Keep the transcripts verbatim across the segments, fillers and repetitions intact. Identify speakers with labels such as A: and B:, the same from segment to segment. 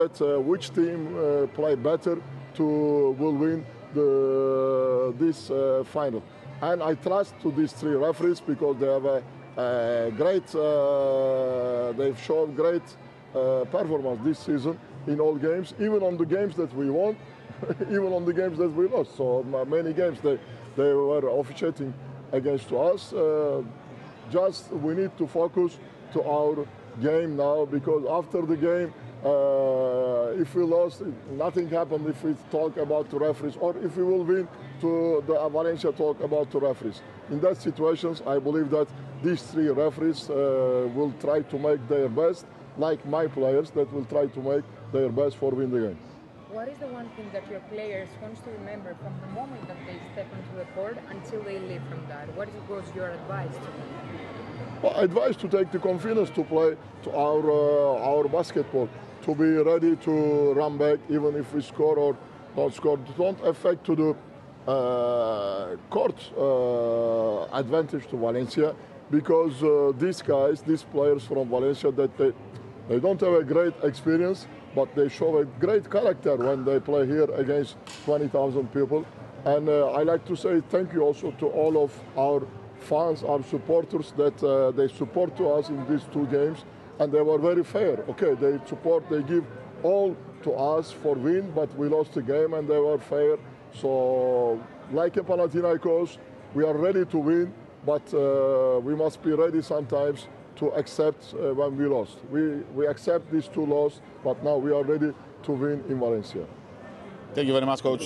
A: Uh, which team uh, play better to will win the, this uh, final. And I trust to these three referees because they have a, a great, uh, they've shown great uh, performance this season in all games, even on the games that we won, even on the games that we lost. So many games they, they were officiating against us. Uh, just we need to focus to our game now because after the game, Uh, if we lost, nothing happened if we talk about the referees, or if we will win, to the Valencia talk about the referees. In that situations, I believe that these three referees uh, will try to make their best, like my players that will try to make their best for win the game.
B: What is the one thing that your players want to remember from the moment that they step onto the court until they leave from that? What was your advice to them?
A: Well, advice to take the confidence to play to our uh, our basketball, to be ready to run back even if we score or not score. Don't affect to the uh, court uh, advantage to Valencia because uh, these guys, these players from Valencia, that they, they don't have a great experience, but they show a great character when they play here against twenty thousand people. And uh, I like to say thank you also to all of our fans, our supporters that uh, they support to us in these two games. And they were very fair. Okay, they support, they give all to us for win, but we lost the game and they were fair. So, like a Panathinaikos, we are ready to win, but uh, we must be ready sometimes to accept uh, when we lost. We, we accept these two losses, but now we are ready to win in Valencia.
C: Thank you very much, coach.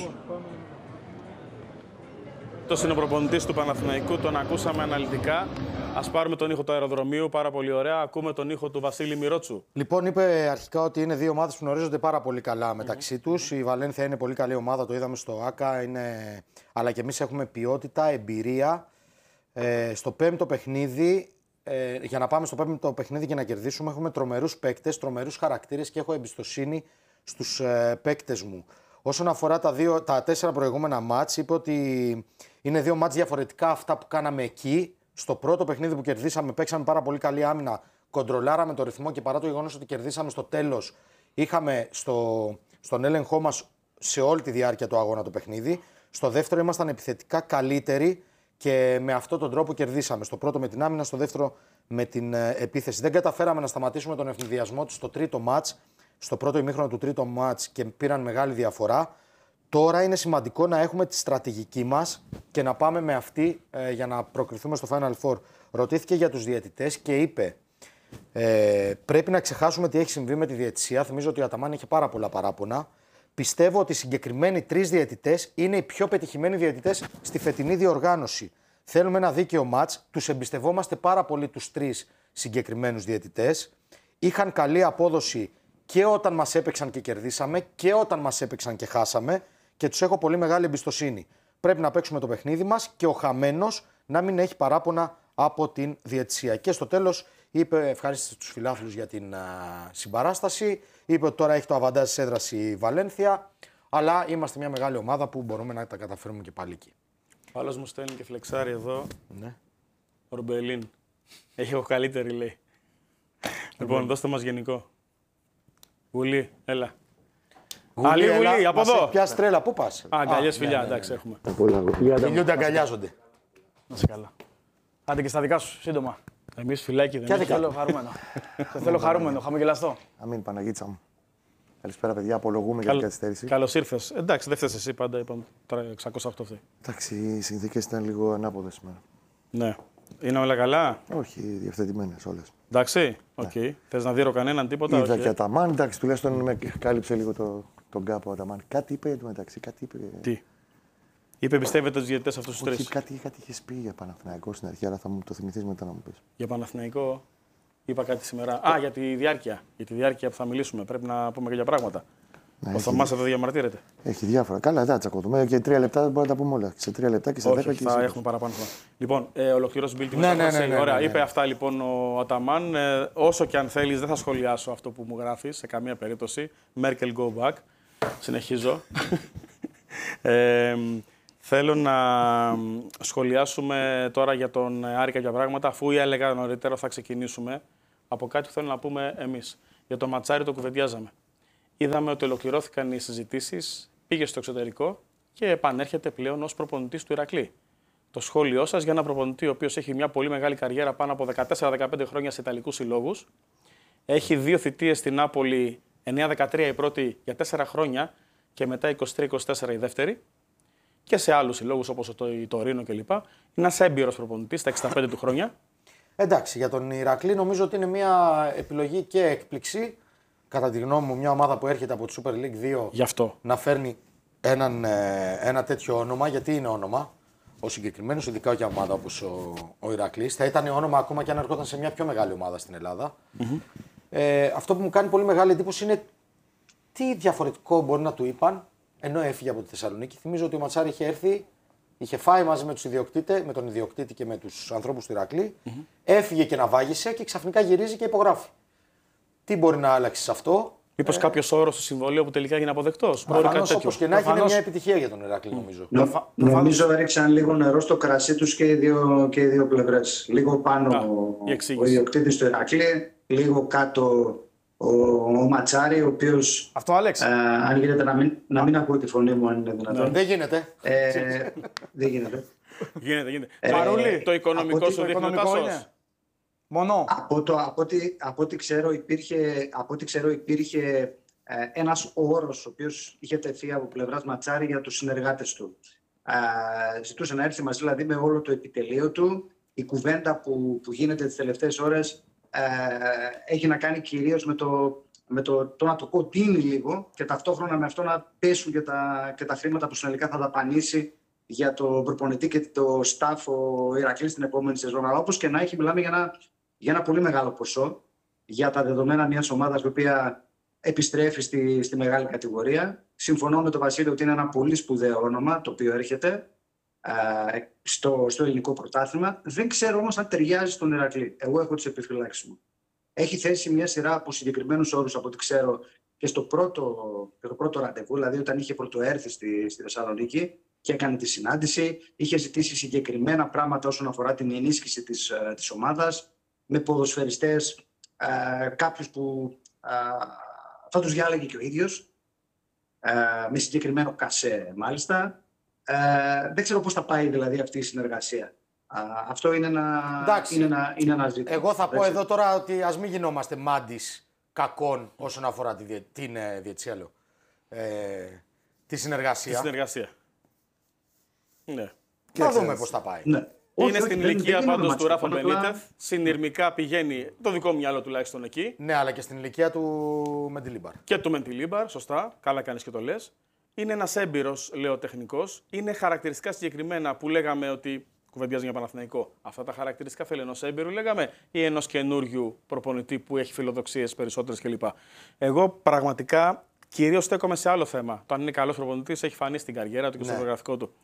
D: Αυτός είναι ο προπονητής του Παναθηναϊκού, τον ακούσαμε αναλυτικά. Ας πάρουμε τον ήχο του αεροδρομίου, πάρα πολύ ωραία. Ακούμε τον ήχο του Βασίλη Μυρότσου.
E: Λοιπόν, είπε αρχικά ότι είναι δύο ομάδες που γνωρίζονται πάρα πολύ καλά μεταξύ mm-hmm. τους. Η Βαλένθια είναι πολύ καλή ομάδα, το είδαμε στο ΆΚΑ, είναι... αλλά και εμείς έχουμε ποιότητα, εμπειρία. Ε, στο πέμπτο παιχνίδι, ε, για να πάμε στο πέμπτο παιχνίδι και να κερδίσουμε, έχουμε τρομερούς παίκτες, τρομερούς χαρακτήρες και έχω εμπιστοσύνη στους ε, παίκτες μου. Όσον αφορά τα, δύο, τα τέσσερα προηγούμενα μάτς, είπε ότι είναι δύο μάτς διαφορετικά αυτά που κάναμε εκεί. Στο πρώτο παιχνίδι που κερδίσαμε, παίξαμε πάρα πολύ καλή άμυνα, κοντρολάραμε το ρυθμό και παρά το γεγονός ότι κερδίσαμε στο τέλος, είχαμε στο, στον έλεγχό μας σε όλη τη διάρκεια του αγώνα το παιχνίδι. Στο δεύτερο ήμασταν επιθετικά καλύτεροι και με αυτόν τον τρόπο κερδίσαμε. Στο πρώτο με την άμυνα, στο δεύτερο με την ε, επίθεση. Δεν καταφέραμε να σταματήσουμε τον ευνηδιασμό του στο τρίτο μάτς, στο πρώτο ημίχρονο του τρίτου μάτς και πήραν μεγάλη διαφορά. Τώρα είναι σημαντικό να έχουμε τη στρατηγική μας και να πάμε με αυτή ε, για να προκριθούμε στο Final Four. Ρωτήθηκε για τους διαιτητές και είπε ε, πρέπει να ξεχάσουμε τι έχει συμβεί με τη διαιτησία. Θυμίζω ότι ο Αταμάν είχε πάρα πολλά παράπονα. Πιστεύω ότι οι συγκεκριμένοι τρεις διαιτητές είναι οι πιο πετυχημένοι διαιτητές στη φετινή διοργάνωση. Θέλουμε ένα δίκαιο μάτς. Τους εμπιστευόμαστε πάρα πολύ τους τρεις συγκεκριμένους διαιτητές. Είχαν καλή απόδοση και όταν μας έπαιξαν και κερδίσαμε και όταν μας έπαιξαν και χάσαμε. Και τους έχω πολύ μεγάλη εμπιστοσύνη. Πρέπει να παίξουμε το παιχνίδι μας και ο χαμένος να μην έχει παράπονα από την διαιτησία. Και στο τέλος είπε, ευχαρίστησε τους φιλάθλους για την α, συμπαράσταση. Είπε ότι τώρα έχει το αβαντάζ της έδρας η Βαλένθια. Αλλά είμαστε μια μεγάλη ομάδα που μπορούμε να τα καταφέρουμε και πάλι εκεί.
D: Ο άλλος μου στέλνει και φλεξάρει εδώ.
E: Ναι.
D: Ο Ρομπελίν. Έχει εγώ καλύτερη, λέει. Λοιπόν, δώστε μας γενικό. Γουλή, έλα. Άλλη Γουλή, από εδώ.
E: Ποια στρέλα, πού πας.
D: Α, αγκαλιές φιλιά, εντάξει, έχουμε.
E: Φιλιούνται, αγκαλιάζονται.
D: Να σε καλά. Άντε και στα δικά σου, σύντομα. Εμείς φυλάκι δεν
E: έχουμε.
D: Θέλω χαρούμενο. Το θέλω χαρούμενο, χαμογελαστό.
F: Αμήν, Παναγίτσα μου. Καλησπέρα, παιδιά. Απολογούμε για την καθυστέρηση.
D: Καλώς ήρθες. Εντάξει, δεν φταίς εσύ πάντα, είπαμε εξακόσια οκτώ αυτή.
F: Εντάξει, οι συνθήκες ήταν λίγο ανάποδες σήμερα.
D: Ναι. Είναι όλα καλά.
F: Όχι, διευθετημένες όλες.
D: Εντάξει, οκ.
F: Ναι.
D: Θες να δείρω κανέναν τίποτα.
F: Είδα
D: όχι,
F: και Αταμάν, εντάξει, τουλάχιστον με κάλυψε λίγο το, τον κάπο Αταμάν. Κάτι είπε εντωμεταξύ, κάτι είπε.
D: Τι. Είπε, πιστεύετε τους διαιτητές αυτούς τους τρεις.
F: Κάτι, κάτι είχες πει για Παναθηναϊκό στην αρχή, αλλά θα μου το θυμηθείς μετά να μου πεις.
D: Για Παναθηναϊκό είπα κάτι σήμερα. Α, για τη διάρκεια. Για τη διάρκεια που θα μιλήσουμε. Πρέπει να πούμε και για πράγματα. Ναι, ο Θωμάς εδώ διαμαρτύρεται.
F: Έχει διάφορα. Καλά, δεν θα τσακωθούμε. Και τρία λεπτά μπορούμε να τα πούμε όλα. Σε τρία λεπτά και σε
D: όχι,
F: δέκα και
D: θα
F: σε
D: έχουμε παραπάνω χρόνο. Λοιπόν, ε, ολοκληρώσει την
E: ναι, ναι, ναι, ναι,
D: Ωραία,
E: ναι, ναι.
D: είπε αυτά λοιπόν ο Αταμάν. Ε, όσο και αν θέλεις, δεν θα σχολιάσω αυτό που μου γράφεις σε καμία περίπτωση. Merkel go back. Συνεχίζω. ε, θέλω να σχολιάσουμε τώρα για τον Άρη κάποια πράγματα, αφού ή έλεγα νωρίτερα θα ξεκινήσουμε από κάτι που θέλω να πούμε εμείς. Για το ματσάρι το κουβεντιάζαμε. είδαμε ότι ολοκληρώθηκαν οι συζητήσεις, πήγε στο εξωτερικό και επανέρχεται πλέον ως προπονητής του Ηρακλή. Το σχόλιο σας για ένα προπονητή ο οποίος έχει μια πολύ μεγάλη καριέρα πάνω από δεκατέσσερα δεκαπέντε χρόνια σε ιταλικούς συλλόγους. Έχει δύο θητείες στην Νάπολη, εννιά δεκατρία η πρώτη για τέσσερα χρόνια και μετά είκοσι τρία είκοσι τέσσερα η δεύτερη. Και σε άλλους συλλόγους όπως το Τωρίνο κλπ. Είναι ένας έμπειρος προπονητής στα εξήντα πέντε του χρόνια. Εντάξει, για τον Ηρακλή νομίζω ότι είναι μια επιλογή και έκπληξη. Κατά τη γνώμη μου, μια ομάδα που έρχεται από τη Super League δύο Γι' αυτό. να φέρνει έναν, ένα τέτοιο όνομα, γιατί είναι όνομα. Ο συγκεκριμένος, ειδικά για ομάδα όπως ο, ο Ηρακλής, θα ήταν όνομα ακόμα και αν ερχόταν σε μια πιο μεγάλη ομάδα στην Ελλάδα. Mm-hmm. Ε, αυτό που μου κάνει πολύ μεγάλη εντύπωση είναι τι διαφορετικό μπορεί να του είπαν ενώ έφυγε από τη Θεσσαλονίκη. Θυμίζω ότι ο Ματσάρη είχε έρθει, είχε φάει μαζί με, τους ιδιοκτήτε, με τον ιδιοκτήτη και με τους ανθρώπους του Ηρακλή, mm-hmm. έφυγε και ναυάγησε και ξαφνικά γυρίζει και υπογράφει. Τι μπορεί να άλλαξει σε αυτό. Μήπως ε... κάποιο όρο στο συμβολίο που τελικά έγινε αποδεκτός. Όπως και να έχει, είναι μια επιτυχία για τον Ηρακλή, νομίζω.
G: Νο, Νο, νομίζω έριξαν λίγο νερό στο κρασί τους και οι δύο, και οι δύο πλευρές. Λίγο πάνω Α, ο ιδιοκτήτης του Ηρακλή, λίγο κάτω ο, ο Ματσάρη, ο οποίος.
D: Αυτό, Άλεξ.
G: Ε, αν γίνεται να μην, να μην ακούω τη φωνή μου, αν είναι δυνατόν.
E: Δεν γίνεται.
G: Ε, δεν γίνεται.
D: Γίνεται, γίνεται. Ε, Παρόλοι, το οικονομικό σου δείχνει είναι.
E: Μόνο.
G: Από, το, από, ό,τι, από, ό,τι ξέρω υπήρχε, από ό,τι ξέρω υπήρχε ε, ένας όρος ο οποίος είχε τεθεί από πλευράς Ματσάρη για τους συνεργάτες του. Ε, ζητούσε να έρθει μαζί δηλαδή με όλο το επιτελείο του. Η κουβέντα που, που γίνεται τις τελευταίες ώρες ε, έχει να κάνει κυρίως με το, με το, το να το κοντίνει λίγο και ταυτόχρονα με αυτό να πέσουν και τα, και τα χρήματα που συνολικά θα δαπανίσει για τον προπονητή και το staff ο Ηρακλής στην επόμενη σεζόν. Αλλά όπως και να έχει, μιλάμε για ένα, για ένα πολύ μεγάλο ποσό για τα δεδομένα μιας ομάδας η οποία επιστρέφει στη, στη μεγάλη κατηγορία. Συμφωνώ με τον Βασίλη ότι είναι ένα πολύ σπουδαίο όνομα το οποίο έρχεται ε, στο, στο ελληνικό πρωτάθλημα. Δεν ξέρω όμως αν ταιριάζει στον Ηρακλή. Εγώ έχω τις επιφυλάξεις μου. Έχει θέσει μια σειρά από συγκεκριμένους όρους από ό,τι ξέρω και στο πρώτο, και το πρώτο ραντεβού, δηλαδή όταν είχε πρωτοέρθει στη, στη Θεσσαλονίκη και έκανε τη συνάντηση, είχε ζητήσει συγκεκριμένα πράγματα όσον αφορά την ενίσχυση της, της ομάδας, με ποδοσφαιριστές, ε, κάποιους που ε, θα τους διάλεγε και ο ίδιος, ε, με συγκεκριμένο κασέ μάλιστα. Ε, δεν ξέρω πώς θα πάει δηλαδή αυτή η συνεργασία. Ε, αυτό είναι ένα, είναι ένα, είναι ένα ζήτημα.
E: Εγώ θα πω έτσι. Εδώ τώρα ότι ας μην γινόμαστε μάντις κακών όσον αφορά τη, την ε, διετησία, λέω. Ε, τη συνεργασία.
D: Τη συνεργασία. Ναι.
E: Θα δούμε πώς θα πάει.
G: Ναι.
D: Είναι όχι, στην ηλικία πάντως του Ράφα Μπενίτεθ. Συνειρμικά πηγαίνει το δικό μου μυαλό τουλάχιστον εκεί.
E: Ναι, αλλά και στην ηλικία του Μεντιλίμπαρ.
D: Και του Μεντιλίμπαρ, σωστά. Καλά κάνεις και το λες. Είναι ένας έμπειρος, λέω, τεχνικός. Είναι χαρακτηριστικά συγκεκριμένα που λέγαμε ότι. Κουβεντιάζουμε για Παναθηναϊκό. Αυτά τα χαρακτηριστικά θέλει ενός έμπειρου, λέγαμε, ή ενός καινούριου προπονητή που έχει φιλοδοξίες περισσότερες κλπ. Εγώ πραγματικά κυρίως στέκομαι σε άλλο θέμα. Το αν είναι καλός προπονητής έχει φανεί στην καριέρα του και ναι. στο βιογραφικό του.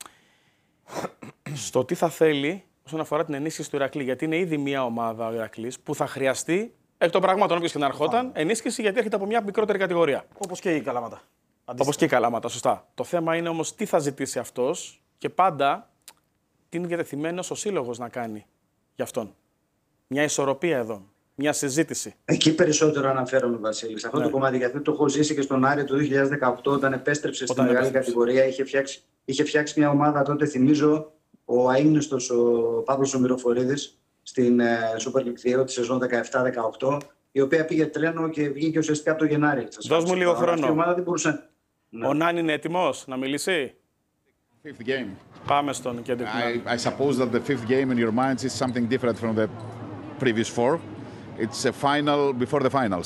D: Στο τι θα θέλει όσον αφορά την ενίσχυση του Ηρακλή. Γιατί είναι ήδη μια ομάδα ο Ηρακλής που θα χρειαστεί εκ των πραγμάτων, όποιος και να ερχόταν, ενίσχυση γιατί έρχεται από μια μικρότερη κατηγορία.
E: Όπως και η Καλαμάτα.
D: Όπως και η Καλαμάτα, σωστά. Το θέμα είναι όμως τι θα ζητήσει αυτός και πάντα τι είναι διατεθειμένος ο σύλλογος να κάνει για αυτόν. Μια ισορροπία εδώ. Μια συζήτηση.
G: Εκεί περισσότερο αναφέρομαι, Βασίλη. Σε αυτό ναι. το κομμάτι, γιατί το έχω ζήσει και στον Άρη του δύο χιλιάδες δεκαοκτώ, όταν επέστρεψε όταν στη μεγάλη κατηγορία. Είχε φτιάξει, είχε φτιάξει μια ομάδα τότε, θυμίζω, ο αείμνηστος ο Παύλος ο Μυροφορίδης στην ε, Super League δύο τη σεζόν δεκαεπτά δεκαοκτώ, η οποία πήγε τρένο και βγήκε ουσιαστικά από το Γενάρη.
D: Δώσ' μου λίγο χρόνο.
G: Η ομάδα δεν μπορούσε...
D: Ο Νάνι είναι έτοιμος να μιλήσει.
C: Fifth game.
D: Πάμε στον κέντρο.
C: I, I suppose that the fifth game in your minds is something different from the previous four. It's a final before the finals.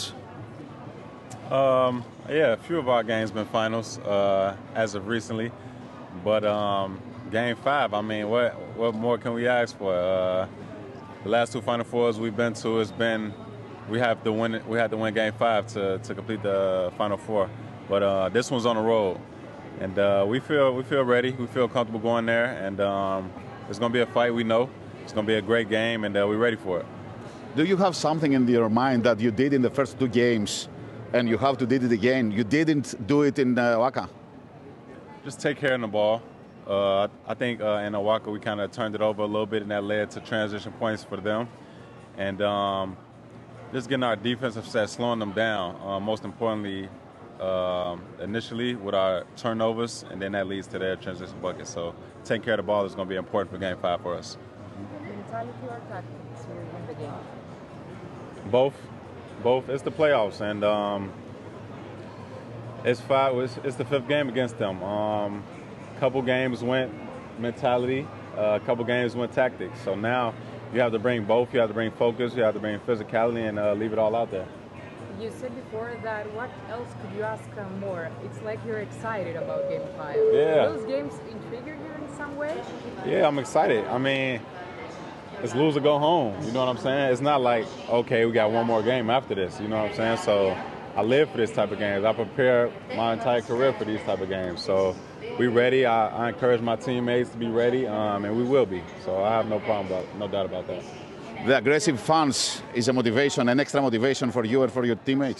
H: Um, yeah, a few of our games been finals uh, as of recently, but um, game five. I mean, what what more can we ask for? Uh, the last two Final Fours we've been to has been we have to win. We had to win game five to to complete the Final Four, but uh, this one's on the road. And uh, we feel we feel ready. We feel comfortable going there, and um, it's going to be a fight. We know it's going to be a great game, and uh, we're ready for it.
C: Do you have something in your mind that you did in the first two games, and you have to do it again? You didn't do it in uh, Waka.
H: Just take care of the ball. Uh, I think uh, in Waka we kind of turned it over a little bit, and that led to transition points for them. And um, just getting our defensive set, slowing them down. Uh, most importantly. uh, initially with our turnovers, and then that leads to their transition buckets. So taking care of the ball is going to be important for Game Five for us.
B: Mentality or tactics to win the game?
H: Both, both. It's the playoffs, and um, it's five. It's, it's the fifth game against them. Um, couple games went mentality, a uh, couple games went tactics. So now you have to bring both. You have to bring focus. You have to bring physicality, and uh, leave it all out there.
B: You said before that what else could you ask uh, more? It's like you're excited about Game Five.
H: Yeah.
B: Those games intrigue you in some way?
H: Yeah, I'm excited. I mean, it's lose or go home. You know what I'm saying? It's not like, okay, we got one more game after this. You know what I'm saying? So I live for this type of games. I prepare my entire career for these type of games. So we ready. I, I encourage my teammates to be ready, um, and we will be. So I have no problem about, no doubt about that.
C: The aggressive fans is a motivation, an extra motivation for you and for your teammates?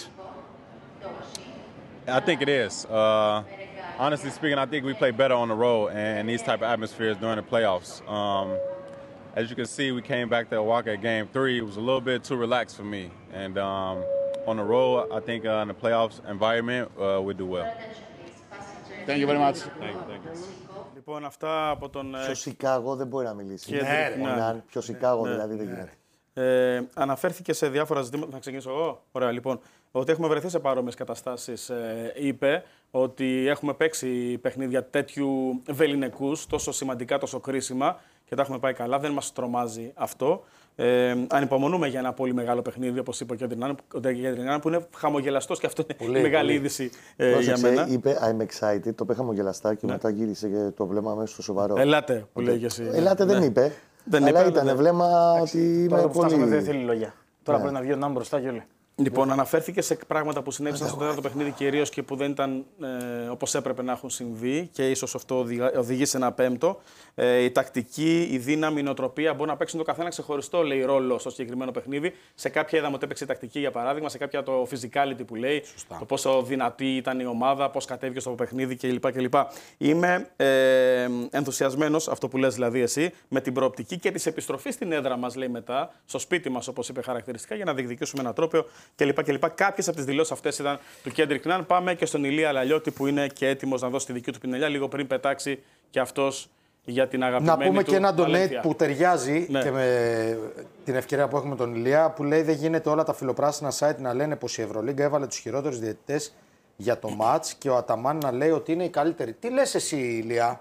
H: I think it is. Uh, honestly speaking, I think we play better on the road and these type of atmospheres during the playoffs. Um, as you can see, we came back to Waka at game three. It was a little bit too relaxed for me. And um, on the road, I think uh, in the playoffs environment, uh, we do well.
C: Thank you very much.
H: Thank you, thank you.
D: Λοιπόν, αυτά από τον.
F: Πιο Σικάγο δεν μπορεί να μιλήσει.
D: Ναι,
F: ναι, ναι. Πιο Σικάγο
D: ναι,
F: δηλαδή
D: ναι.
F: δεν γίνεται.
D: Ε, αναφέρθηκε σε διάφορα ζητήματα. Θα ξεκινήσω εγώ. Ωραία, λοιπόν. Ότι έχουμε βρεθεί σε παρόμοιες καταστάσεις. Ε, είπε ότι έχουμε παίξει παιχνίδια τέτοιου βεληνικούς, τόσο σημαντικά, τόσο κρίσιμα και τα έχουμε πάει καλά. Δεν μας τρομάζει αυτό. Ε, ανυπομονούμε για ένα πολύ μεγάλο παιχνίδι, όπως είπε ο Κέντρινγκ, που είναι χαμογελαστός και αυτό είναι πολύ, μεγάλη πολύ. είδηση ε,
F: Πρόσεξε,
D: για μένα.
F: Είπε I'm excited, το είπε χαμογελαστά και
D: ναι.
F: μετά γύρισε και το βλέμμα μέσα στο σοβαρό.
D: Ελάτε, που λέγε εσύ.
F: Ελάτε δεν
D: ναι.
F: είπε.
D: Δεν
F: αλλά
D: είπε,
F: ήταν
D: δεν...
F: βλέμμα ότι είμαι
E: τώρα
F: πολύ...
E: Τώρα δεν θέλει λόγια. Τώρα
F: ναι.
E: πρέπει να βγει ο Νάμπ μπροστά και όλοι.
D: Λοιπόν, αναφέρθηκε σε πράγματα που συνέβησαν στο τέταρτο παιχνίδι κυρίως και που δεν ήταν ε, όπως έπρεπε να έχουν συμβεί και ίσως αυτό οδηγεί σε ένα πέμπτο. Ε, η τακτική, η δύναμη, η νοοτροπία μπορεί να παίξουν το καθένα ξεχωριστό λέει, ρόλο στο συγκεκριμένο παιχνίδι. Σε κάποια είδαμε ότι έπαιξε η τακτική για παράδειγμα, σε κάποια το physicality που λέει, Σωστά. το πόσο δυνατή ήταν η ομάδα, πώς κατέβηκε στο παιχνίδι κλπ. κλπ. Είμαι ε, ενθουσιασμένος, αυτό που λες δηλαδή εσύ, με την προοπτική και της επιστροφής στην έδρα μας, λέει μετά, στο σπίτι μας όπως είπε χαρακτηριστικά, για να διεκδικήσουμε ένα τρόπαιο. Κλπ. κλπ. Κάποιες από τις δηλώσεις αυτές ήταν του Κέντρικ Ναν. Πάμε και στον Ηλία Λαλιώτη που είναι και έτοιμος να δώσει τη δική του πινελιά λίγο πριν πετάξει και αυτός για την αγαπημένη του.
E: Να πούμε
D: του
E: και ένα donate
D: donate
E: που ταιριάζει
D: ναι.
E: και με την ευκαιρία που έχουμε με τον Ηλία που λέει δεν γίνεται όλα τα φιλοπράσινα site να λένε πως η Ευρωλίγκα έβαλε τους χειρότερους διαιτητές για το μάτς και ο Αταμάν να λέει ότι είναι οι καλύτεροι. Τι λες εσύ Ηλία?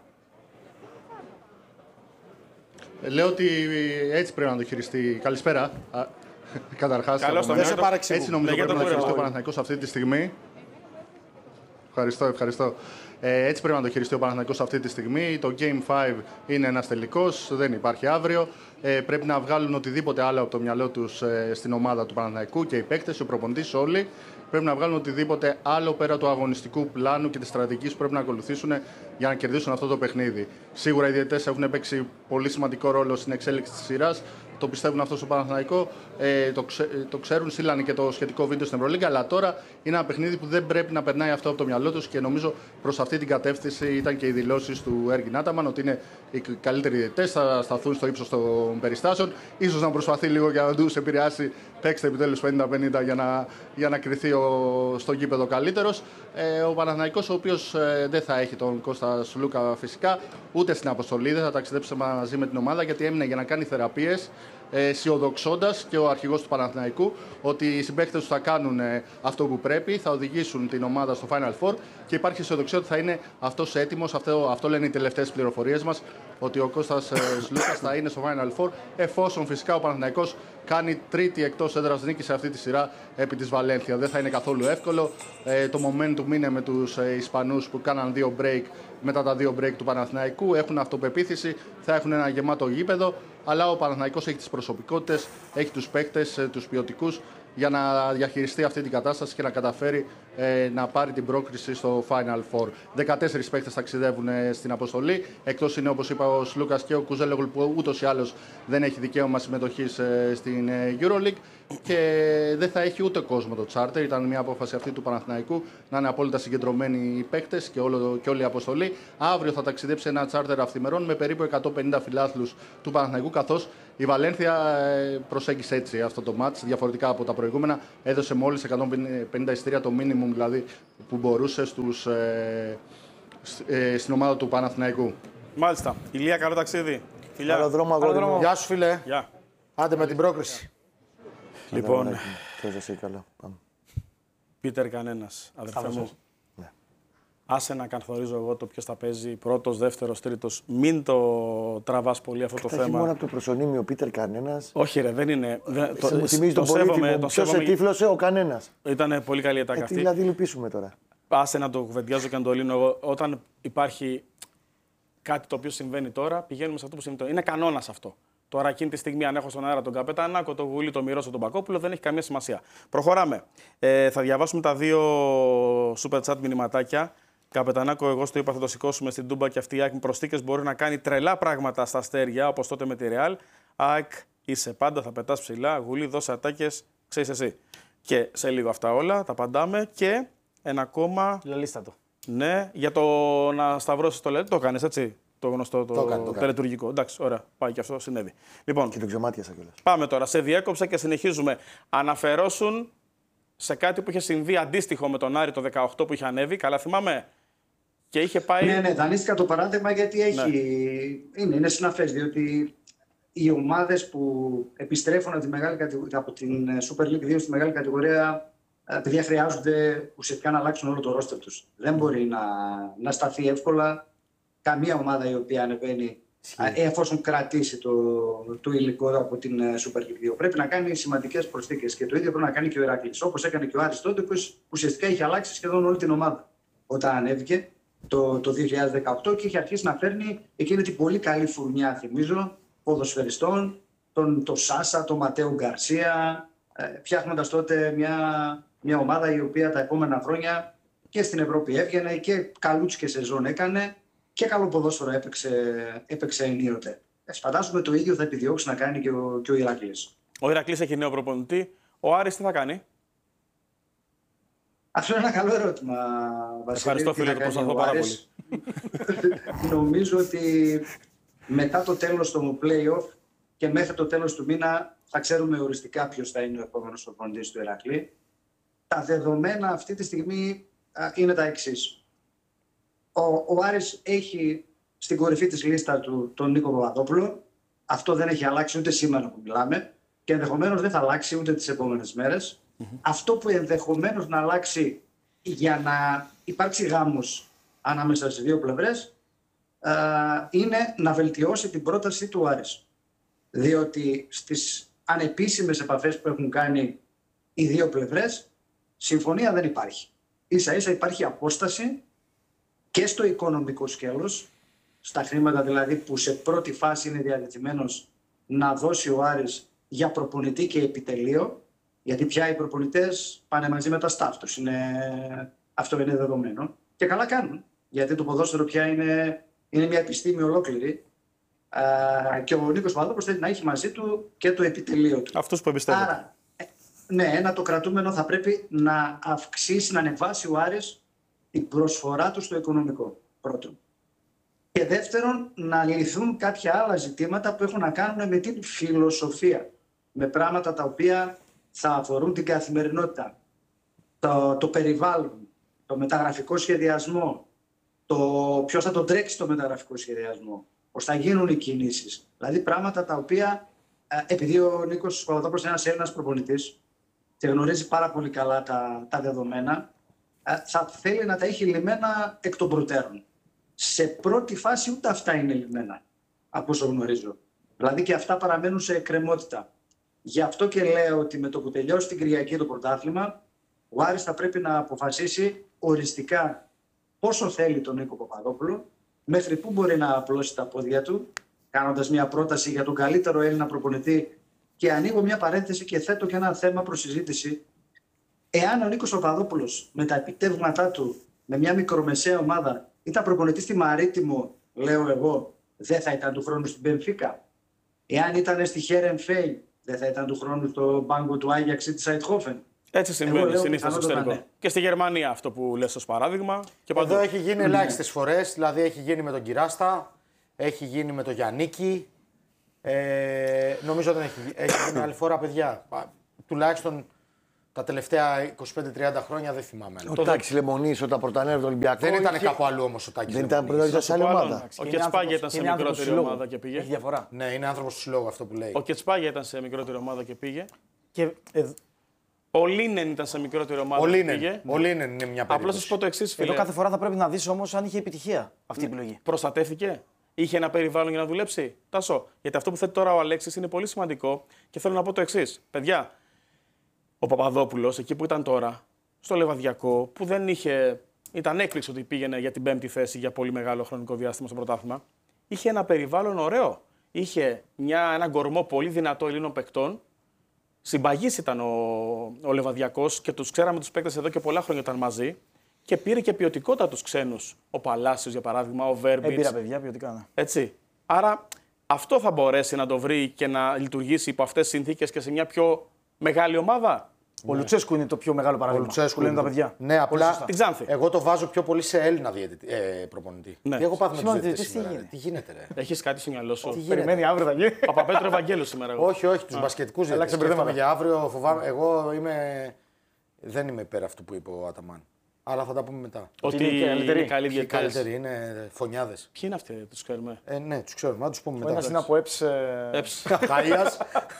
I: Λέω ότι έτσι πρέπει να το χειριστεί. Καλησπέρα. Καταρχάς, έτσι νομίζω πρέπει να το χειριστεί ο Παναθηναϊκός αυτή τη στιγμή. Ευχαριστώ, ευχαριστώ. Ε, έτσι πρέπει να το χειριστεί ο Παναθηναϊκός αυτή τη στιγμή. Το Game πέντε είναι ένας τελικός, δεν υπάρχει αύριο. Ε, πρέπει να βγάλουν οτιδήποτε άλλο από το μυαλό τους ε, στην ομάδα του Παναθηναϊκού και οι παίκτες, ο προπονητής, όλοι. Πρέπει να βγάλουν οτιδήποτε άλλο πέρα του αγωνιστικού πλάνου και της στρατηγικής που πρέπει να ακολουθήσουν για να κερδίσουν αυτό το παιχνίδι. Σίγουρα οι διαιτητές έχουν παίξει πολύ σημαντικό ρόλο στην εξέλιξη της σειράς. Το πιστεύουν αυτό στο Παναθηναϊκό, ε, το, ξε, το ξέρουν, στείλανε και το σχετικό βίντεο στην Ευρωλίγκα. Αλλά τώρα είναι ένα παιχνίδι που δεν πρέπει να περνάει αυτό από το μυαλό τους και νομίζω προς αυτή την κατεύθυνση ήταν και οι δηλώσεις του Έργιν Άταμαν ότι είναι οι καλύτεροι διαιτητές, θα σταθούν στο ύψος των περιστάσεων. Ίσως να προσπαθεί λίγο για να τους επηρεάσει, παίξτε επιτέλους πενήντα πενήντα για να, για να κριθεί ο, στο γήπεδο καλύτερος. Ε, ο Παναθηναϊκός, ο οποίος ε, δεν θα έχει τον Κώστα Σλούκα φυσικά, ούτε στην αποστολή, δεν θα ταξιδέψει μαζί με την ομάδα γιατί έμεινε για να κάνει θεραπείες. Αισιοδοξώντας και ο αρχηγός του Παναθηναϊκού ότι οι συμπαίκτες του θα κάνουν αυτό που πρέπει, θα οδηγήσουν την ομάδα στο Final Four και υπάρχει αισιοδοξία ότι θα είναι αυτός έτοιμος. Αυτό, αυτό λένε οι τελευταίες πληροφορίες μας, ότι ο Κώστας Σλούκας θα είναι στο Final Four εφόσον φυσικά ο Παναθηναϊκός κάνει τρίτη εκτός έδρας νίκη σε αυτή τη σειρά επί της Βαλένθια. Δεν θα είναι καθόλου εύκολο. Ε, το momentum είναι με τους ε, Ισπανούς που κάναν δύο break μετά τα δύο break του Παναθηναϊκού. Έχουν αυτοπεποίθηση, θα έχουν ένα γεμάτο γήπεδο. Αλλά ο Παναθηναϊκός έχει τις προσωπικότητες, έχει τους παίκτες, τους ποιοτικούς για να διαχειριστεί αυτή την κατάσταση και να καταφέρει ε, να πάρει την πρόκριση στο Final Four. δεκατέσσερις παίκτες ταξιδεύουν ε, στην αποστολή. Εκτός είναι, όπως είπα, ο Σλούκας και ο Κουζέλογλου που ούτως ή άλλως δεν έχει δικαίωμα συμμετοχής ε, στην ε, EuroLeague και δεν θα έχει ούτε κόσμο το τσάρτερ. Ήταν μια απόφαση αυτή του Παναθηναϊκού να είναι απόλυτα συγκεντρωμένοι οι παίκτες και, και όλη η αποστολή. Αύριο θα ταξιδέψει ένα τσάρτερ αυθημερών με περίπου εκατόν πενήντα φιλάθλους του Παναθηναϊκού, καθώς η Βαλένθια προσέγγισε έτσι αυτό το μάτς διαφορετικά από τα προηγούμενα. Έδωσε μόλις εκατόν πενήντα εισιτήρια το minimum maximum δηλαδή, που μπορούσε στους, ε, ε, στην ομάδα του Παναθηναϊκού.
D: Μάλιστα. Ηλία, καλό ταξίδι. Φιλιά.
F: Καλό δρόμο, αγόρι μου.
E: Γεια σου, φίλε.
D: Γεια.
E: Άντε με την πρόκριση.
D: Λοιπόν,
F: καλά.
D: Πίτερ κανένας, αδερφέ μου.
F: Ναι.
D: Άσε να καθορίζω εγώ το ποιος θα παίζει πρώτος, δεύτερος, τρίτος. Μην το τραβάς πολύ αυτό το
F: θέμα.
D: θέμα.
F: Μόνο από το προσωνύμιο Πίτερ κανένας.
D: Όχι ρε, δεν είναι. Δεν, το,
F: μου θυμίζει τον πολίτη μου. Ποιος σε τύφλωσε, ο κανένας.
D: Ήταν πολύ καλή ατάκα
F: ε,
D: αυτή.
F: Τι δηλαδή λυπήσουμε τώρα.
D: Άσε να το κουβεντιάζω και να το λύνω εγώ. Όταν υπάρχει κάτι το οποίο συμβαίνει τώρα, πηγαίνουμε σε αυτό που συμβαίνει τώρα. Είναι κανόνας αυτό. Τώρα, εκείνη τη στιγμή, αν έχω στον αέρα τον Καπετανάκο, τον Γουλή, τον Μυρώσο, τον Πακόπουλο, δεν έχει καμία σημασία. Προχωράμε. Ε, θα διαβάσουμε τα δύο super chat μηνυματάκια. Καπετανάκο, εγώ στο είπα, θα το σηκώσουμε στην Τούμπα και αυτή η ΑΕΚ με προσθήκες μπορεί να κάνει τρελά πράγματα στα αστέρια, όπως τότε με τη Ρεάλ. ΑΕΚ είσαι πάντα, θα πετάς ψηλά. Γουλή, δώσε ατάκες, ξέρεις εσύ. Και σε λίγο αυτά όλα, τα απαντάμε. Και ένα ακόμα.
E: Λελίστατο.
D: Ναι, για το να σταυρώσεις το λέτε, το κάνεις έτσι. Το γνωστό, το, το, το τελετουργικό. Εντάξει, ωραία, πάει και αυτό, συνέβη. Λοιπόν,
F: και το ξεμάτιασα κιόλας.
D: Πάμε τώρα. Σε διέκοψα και συνεχίζουμε. Αναφερόσουν σε κάτι που είχε συμβεί αντίστοιχο με τον Άρη το δεκαοκτώ που είχε ανέβει. Καλά θυμάμαι. Και είχε πάει.
G: Ναι, ναι, δανείστηκα το παράδειγμα γιατί έχει. Ναι. Είναι, είναι συναφές. Διότι οι ομάδες που επιστρέφουν από, τη μεγάλη κατηγορία, από την Super League δύο στη μεγάλη κατηγορία, παιδιά χρειάζονται ουσιαστικά να αλλάξουν όλο το ρόστερ τους. Δεν μπορεί να, να σταθεί εύκολα καμία ομάδα η οποία ανεβαίνει εφόσον κρατήσει το, το υλικό από την Super League δύο. Πρέπει να κάνει σημαντικές προσθήκες και το ίδιο πρέπει να κάνει και ο Ηράκλης. Όπως έκανε και ο Άρης τότε, που ουσιαστικά είχε αλλάξει σχεδόν όλη την ομάδα όταν ανέβηκε το, το δύο χιλιάδες δεκαοκτώ και είχε αρχίσει να φέρνει εκείνη την πολύ καλή φουρνιά, θυμίζω, ποδοσφαιριστών, τον το Σάσα, τον Ματέο Γκαρσία, ε, φτιάχνοντας τότε μια, μια ομάδα η οποία τα επόμενα χρόνια και στην Ευρώπη έβγαινε και καλούτσικες σεζόν έκανε. Και καλό ποδόσφαιρο έπαιξε, έπαιξε ενίοτε. Φαντάζομαι το ίδιο θα επιδιώξει να κάνει και ο, και ο Ηρακλής.
D: Ο Ηρακλής έχει νέο προπονητή. Ο Άρης τι θα κάνει?
G: Αυτό είναι ένα καλό ερώτημα, Βασίλη.
D: Ευχαριστώ, φίλε, το προσπαθώ πάρα πολύ.
G: Νομίζω ότι μετά το τέλος του play-off και μέχρι το τέλος του μήνα θα ξέρουμε οριστικά ποιος θα είναι ο επόμενος προπονητής του Ηρακλή. Τα δεδομένα αυτή τη στιγμή είναι τα εξής. Ο, ο Άρης έχει στην κορυφή της λίστα του τον Νίκο Παπαδόπουλο. Αυτό δεν έχει αλλάξει ούτε σήμερα που μιλάμε και ενδεχομένως δεν θα αλλάξει ούτε τις επόμενες μέρες. Mm-hmm. Αυτό που ενδεχομένως να αλλάξει για να υπάρξει γάμος ανάμεσα στις δύο πλευρές α, είναι να βελτιώσει την πρόταση του Άρης. Διότι στις ανεπίσημες επαφές που έχουν κάνει οι δύο πλευρές συμφωνία δεν υπάρχει. Ίσα ίσα υπάρχει απόσταση και στο οικονομικό σκέλος, στα χρήματα δηλαδή που σε πρώτη φάση είναι διατεθειμένος να δώσει ο Άρης για προπονητή και επιτελείο, γιατί πια οι προπονητές πάνε μαζί με τα staff τους. Είναι... Αυτό είναι δεδομένο. Και καλά κάνουν, γιατί το ποδόσφαιρο πια είναι, είναι μια επιστήμη ολόκληρη α, και ο Νίκος Παπαδόπουλος θέλει να έχει μαζί του και το επιτελείο του.
D: Αυτούς που εμπιστεύονται.
G: Άρα, ναι, ένα το κρατούμενο θα πρέπει να αυξήσει, να ανεβάσει ο Άρης την προσφορά του στο οικονομικό, πρώτον. Και δεύτερον, να λυθούν κάποια άλλα ζητήματα που έχουν να κάνουν με την φιλοσοφία. Με πράγματα τα οποία θα αφορούν την καθημερινότητα. Το, το περιβάλλον, το μεταγραφικό σχεδιασμό, το ποιος θα τον τρέξει το μεταγραφικό σχεδιασμό, πώς θα γίνουν οι κινήσεις. Δηλαδή πράγματα τα οποία, επειδή ο Νίκος Παπαδόπουλος είναι ένας Έλληνας προπονητής και γνωρίζει πάρα πολύ καλά τα, τα δεδομένα, θα θέλει να τα έχει λυμμένα εκ των προτέρων. Σε πρώτη φάση ούτε αυτά είναι λυμμένα, από όσο γνωρίζω. Δηλαδή και αυτά παραμένουν σε εκκρεμότητα. Γι' αυτό και λέω ότι με το που τελειώσει την Κυριακή το πρωτάθλημα, ο Άρης θα πρέπει να αποφασίσει οριστικά πόσο θέλει τον Νίκο Παπαδόπουλο, μέχρι πού μπορεί να απλώσει τα πόδια του, κάνοντας μια πρόταση για τον καλύτερο Έλληνα προπονητή. Και ανοίγω μια παρένθεση και θέτω και ένα θέμα προς συζήτηση. Εάν ο Νίκος Παπαδόπουλος με τα επιτεύγματά του, με μια μικρομεσαία ομάδα, ήταν προπονητής στη Μαρίτιμο, λέω εγώ, δεν θα ήταν του χρόνου στην Μπενφίκα. Εάν ήταν στη Χέρενφέη, δεν θα ήταν του χρόνου στο μπάγκο του Άγιαξ ή τη Αιτχόφεν.
D: Έτσι συμβαίνει συνήθως στο εξωτερικό. Ναι. Και στη Γερμανία αυτό που λες ως παράδειγμα. Και
E: εδώ έχει γίνει ελάχιστες φορές, δηλαδή έχει γίνει με τον Κυράστα, έχει γίνει με τον Γιαννίκη. Ε, νομίζω δεν έχει, έχει γίνει άλλη φορά, παιδιά. Τουλάχιστον Τα τελευταία είκοσι πέντε τριάντα χρόνια δεν θυμάμαι.
F: Ο Τάκης Λεμονής όταν πρωτανέβη το Ολυμπιακό.
E: Δεν ήταν κάπου αλλού όμως ο Τάκης.
F: Δεν ήταν πρωτανέβη σε άλλη ομάδα.
D: Ο Κετσπάγια ήταν σε μικρότερη ομάδα και πήγε.
J: Έχει διαφορά.
E: Ναι, είναι άνθρωπος του συλλόγου αυτό που λέει.
D: Ο Κετσπάγια ήταν σε μικρότερη ομάδα και πήγε.
J: Και, ε,
D: ο Λίνεν ήταν σε μικρότερη ομάδα
E: ο
D: και
E: Λίνεν.
D: πήγε.
E: Ο Λίνεν είναι μια περίπτωση.
D: Απλώς θα σου πω το εξής, φίλε.
J: εδώ κάθε φορά θα πρέπει να δεις όμως αν είχε επιτυχία αυτή η επιλογή.
D: Προστατεύθηκε. Είχε ένα περιβάλλον για να δουλέψει. Τάσο. Γιατί αυτό που θέτει τώρα ο Αλέξης είναι πολύ σημαντικό και θέλω να πω το εξής. Παιδιά, ο Παπαδόπουλος εκεί που ήταν τώρα, στο Λεβαδιακό, που δεν είχε. Ήταν έκπληξη ότι πήγαινε για την πέμπτη θέση για πολύ μεγάλο χρονικό διάστημα στο πρωτάθλημα. Είχε ένα περιβάλλον ωραίο. Είχε μια, ένα γκορμό πολύ δυνατό Ελλήνων παικτών. Συμπαγής ήταν ο, ο Λεβαδιακός και τους ξέραμε τους παίκτες εδώ και πολλά χρόνια ήταν μαζί. Και πήρε και ποιοτικότητα τους ξένους. Ο Παλάσιος για παράδειγμα, ο Βέρμπιτς.
J: Έμπειρα παιδιά, ποιοτικά. Ναι.
D: Έτσι. Άρα αυτό θα μπορέσει να το βρει και να λειτουργήσει υπό αυτές τις συνθήκες και σε μια πιο μεγάλη ομάδα.
J: Ο ναι. Λουτσέσκου είναι το πιο μεγάλο παράδειγμα. Ο Λουτσέσκου λένε τα παιδιά.
E: Ναι, απλά
D: την Ξάνθη.
E: Εγώ το βάζω πιο πολύ σε Έλληνα διαιτητή, ε, προπονητή.
D: Ναι.
E: Τι έχω πάθει με τους
J: διαιτητές
E: σήμερα.
J: τι,
E: τι γίνεται, ρε.
D: Έχεις κάτι στο μυαλό σου.
J: Τι περιμένει αύριο θα γίνει.
D: Παπαπέτρο Ευαγγέλου σήμερα. Εγώ.
E: Όχι, όχι, τους μπασκετικούς διαιτητές. Σκέφτομαι για αύριο, φοβάμαι. Εγώ είμαι... δεν είμαι υπέρ αυτού που είπε ο Αταμάν. Αλλά θα τα πούμε μετά.
D: Ότι είναι καλύτεροι. Καλοί
E: οι καλύτεροι είναι φωνιάδες.
D: Ποιοι είναι αυτοί, τους ξέρουμε.
E: Ε, ναι, τους ξέρουμε, να τους πούμε μετά.
J: Ο ένας είναι από ΕΠΣ.
D: ΕΠΣ.
E: Χαΐας.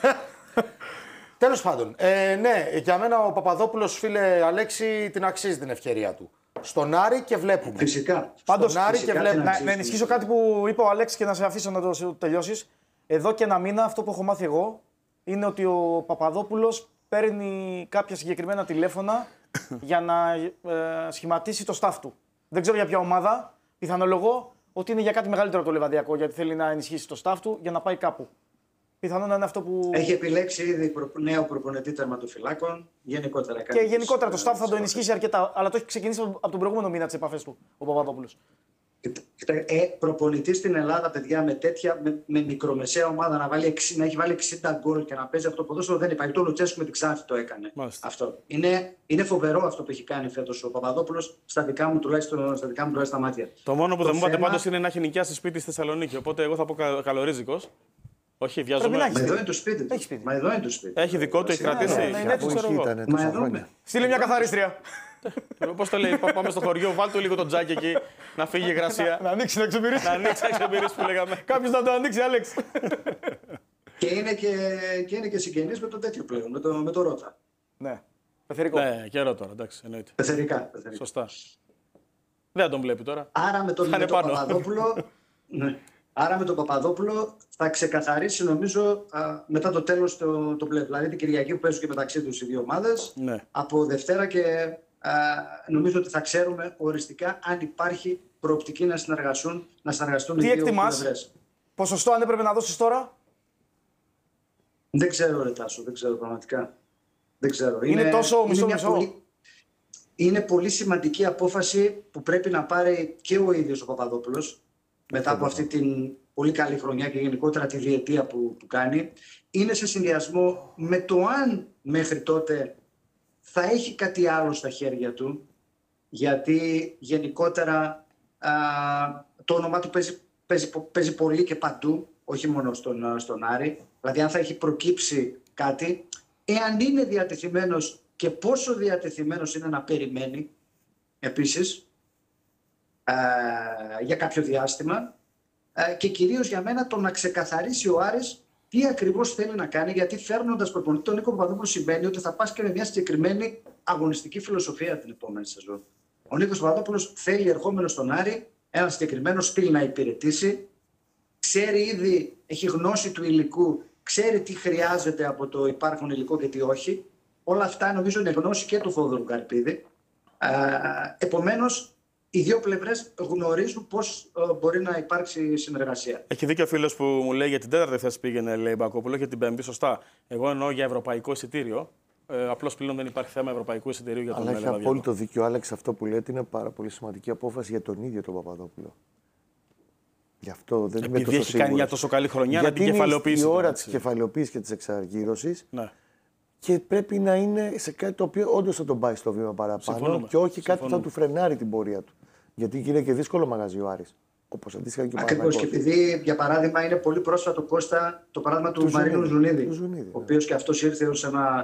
E: Τέλος πάντων, ε, ναι, για μένα ο Παπαδόπουλος, φίλε Αλέξη, την αξίζει την ευκαιρία του. Στον Άρη και βλέπουμε.
G: Φυσικά.
J: Πάντως,
G: Στον
J: Άρη
G: φυσικά
J: και βλέπουμε.
G: αξίζει.
J: Να, να ενισχύσω κάτι που είπε ο Αλέξης και να σε αφήσω να το τελειώσεις. Εδώ και ένα μήνα αυτό που έχω μάθει εγώ είναι ότι ο Παπαδόπουλος παίρνει κάποια συγκεκριμένα τηλέφωνα για να ε, σχηματίσει το staff του. Δεν ξέρω για ποια ομάδα. Πιθανολογώ ότι είναι για κάτι μεγαλύτερο από το Λεβαδιακό, γιατί θέλει να ενισχύσει το staff του για να πάει κάπου. Πιθανόν να είναι αυτό που.
G: Έχει επιλέξει ήδη νέο προπονητή τερματοφυλάκων. Γενικότερα κάτι.
J: Και γενικότερα το staff θα το ενισχύσει αρκετά. Αλλά το έχει ξεκινήσει από τον προηγούμενο μήνα τις επαφές του ο Παπαδόπουλος.
G: Ε, προπονητή στην Ελλάδα, παιδιά, με τέτοια με, με μικρομεσαία ομάδα να, βάλει, να έχει βάλει εξήντα γκολ και να παίζει αυτό το ποδόσφαιρο δεν υπάρχει. Το Λουτσέσκου με την Ξάνθη το έκανε.
D: Μάλιστα.
G: Αυτό. Είναι, είναι φοβερό αυτό που έχει κάνει φέτος ο Παπαδόπουλος στα δικά μου τουλάχιστον στα, δικά μου, τουλάχιστον μάτια.
D: Το μόνο που
G: το
D: δεν μου είπατε
G: θέμα...
D: πάντως είναι να έχει νοικιάσει σπίτι στη Θεσσαλονίκη. Οπότε εγώ θα πω κα, καλορίζικος. Όχι, βιάζομαι.
G: Μα εδώ είναι το σπίτι.
J: Έχει σπίτι.
G: Μα εδώ είναι το σπίτι.
D: Έχει δικό του, έχει κρατήσει.
J: Ναι, ναι,
G: ναι,
J: στείλε μια καθαρίστρια.
D: Πώς το λέει, πάμε στο χωριό, βάλ του λίγο το τζάκι εκεί, να φύγει η υγρασία.
J: Να ανοίξει, να ξεπηρήσει.
D: Να ανοίξει, να ξεπηρήσει που λέγαμε.
J: Κάποιος να το ανοίξει, Άλεξ.
G: Και είναι και, και, είναι και συγγενής με το τέτοιο πλέον, με το, με το Ρώτα.
J: Ναι, πεθερικό.
D: Ναι, καιρό τώρα, εντάξει, εννοείται.
G: Πεθερικά, πεθερικά.
D: Σωστά. Δεν τον βλέπει τώρα.
G: Άρα με τον, με τον Παπαδόπουλο... ναι. Άρα με τον Παπαδόπουλο θα ξεκαθαρίσει νομίζω α, μετά το τέλος το, το πλέον. Δηλαδή την Κυριακή που παίζουν και μεταξύ τους οι δύο ομάδες.
D: Ναι.
G: Από Δευτέρα και α, νομίζω ότι θα ξέρουμε οριστικά αν υπάρχει προοπτική να συνεργαστούν, να συνεργαστούν
J: τι
G: οι δύο
J: εκτιμάς,
G: πλευρές.
J: ποσοστό αν έπρεπε να δώσεις τώρα?
G: Δεν ξέρω ρε Τάσο, δεν ξέρω πραγματικά. Δεν ξέρω.
J: Είναι, είναι τόσο μισό μισό.
G: Πολύ, είναι πολύ σημαντική απόφαση που πρέπει να πάρει και ο ίδιος ο Παπαδόπουλος. Μετά από αυτή την πολύ καλή χρονιά και γενικότερα τη διετία που, που κάνει, είναι σε συνδυασμό με το αν μέχρι τότε θα έχει κάτι άλλο στα χέρια του, γιατί γενικότερα α, το όνομά του παίζει, παίζει, παίζει πολύ και παντού, όχι μόνο στον, στον Άρη. Δηλαδή αν θα έχει προκύψει κάτι, εάν είναι διατεθειμένος και πόσο διατεθειμένος είναι να περιμένει επίσης, Uh, για κάποιο διάστημα uh, και κυρίως για μένα το να ξεκαθαρίσει ο Άρης τι ακριβώς θέλει να κάνει, γιατί φέρνοντας προπονητή τον Νίκο Παπαδόπουλο σημαίνει ότι θα πας και με μια συγκεκριμένη αγωνιστική φιλοσοφία την επόμενη σεζόν. Ο Νίκος Παπαδόπουλος θέλει ερχόμενο στον Άρη ένα συγκεκριμένο στυλ να υπηρετήσει, ξέρει ήδη, έχει γνώση του υλικού, ξέρει τι χρειάζεται από το υπάρχον υλικό και τι όχι. Όλα αυτά νομίζω είναι γνώση και του Θόδωρου Καρπίδη. Uh, επομένως οι δύο πλευρές γνωρίζουν πώς uh, μπορεί να υπάρξει συνεργασία.
D: Έχει δίκιο ο φίλος που μου λέει για την τέταρτη θέση πήγαινε, λέει Μπακόπουλο, και την πέμπτη. Σωστά. Εγώ εννοώ για ευρωπαϊκό εισιτήριο. Ε, Απλώς πλέον δεν υπάρχει θέμα ευρωπαϊκού εισιτηρίου για τον Λεβαδιακό.
F: Αλλά έχει απόλυτο δίκιο, Άλεξ, αυτό που λέτε είναι πάρα πολύ σημαντική απόφαση για τον ίδιο τον Παπαδόπουλο. Γι' αυτό δεν είμαι τόσο
D: Επειδή έχει κάνει μια τόσο καλή χρονιά
F: γιατί
D: να την κεφαλαιοποιήσει.
F: Είναι η ώρα της κεφαλαιοποίησης και της εξαργύρωσης.
D: Ναι.
F: Και πρέπει να είναι σε κάτι το οποίο όντως θα τον πάει στο βήμα παραπάνω. Συμφωνούμε. Και όχι Συμφωνούμε. κάτι που θα του φρενάρει την πορεία του. Γιατί είναι και δύσκολο μαγαζί ο Άρης. Όπως αντίστοιχα και ο
G: Ακριβώς. Και επειδή, για παράδειγμα, είναι πολύ πρόσφατο Κώστα το παράδειγμα του, του Μαρίνου Ζουνίδη, ο οποίος και αυτός ήρθε ως ένα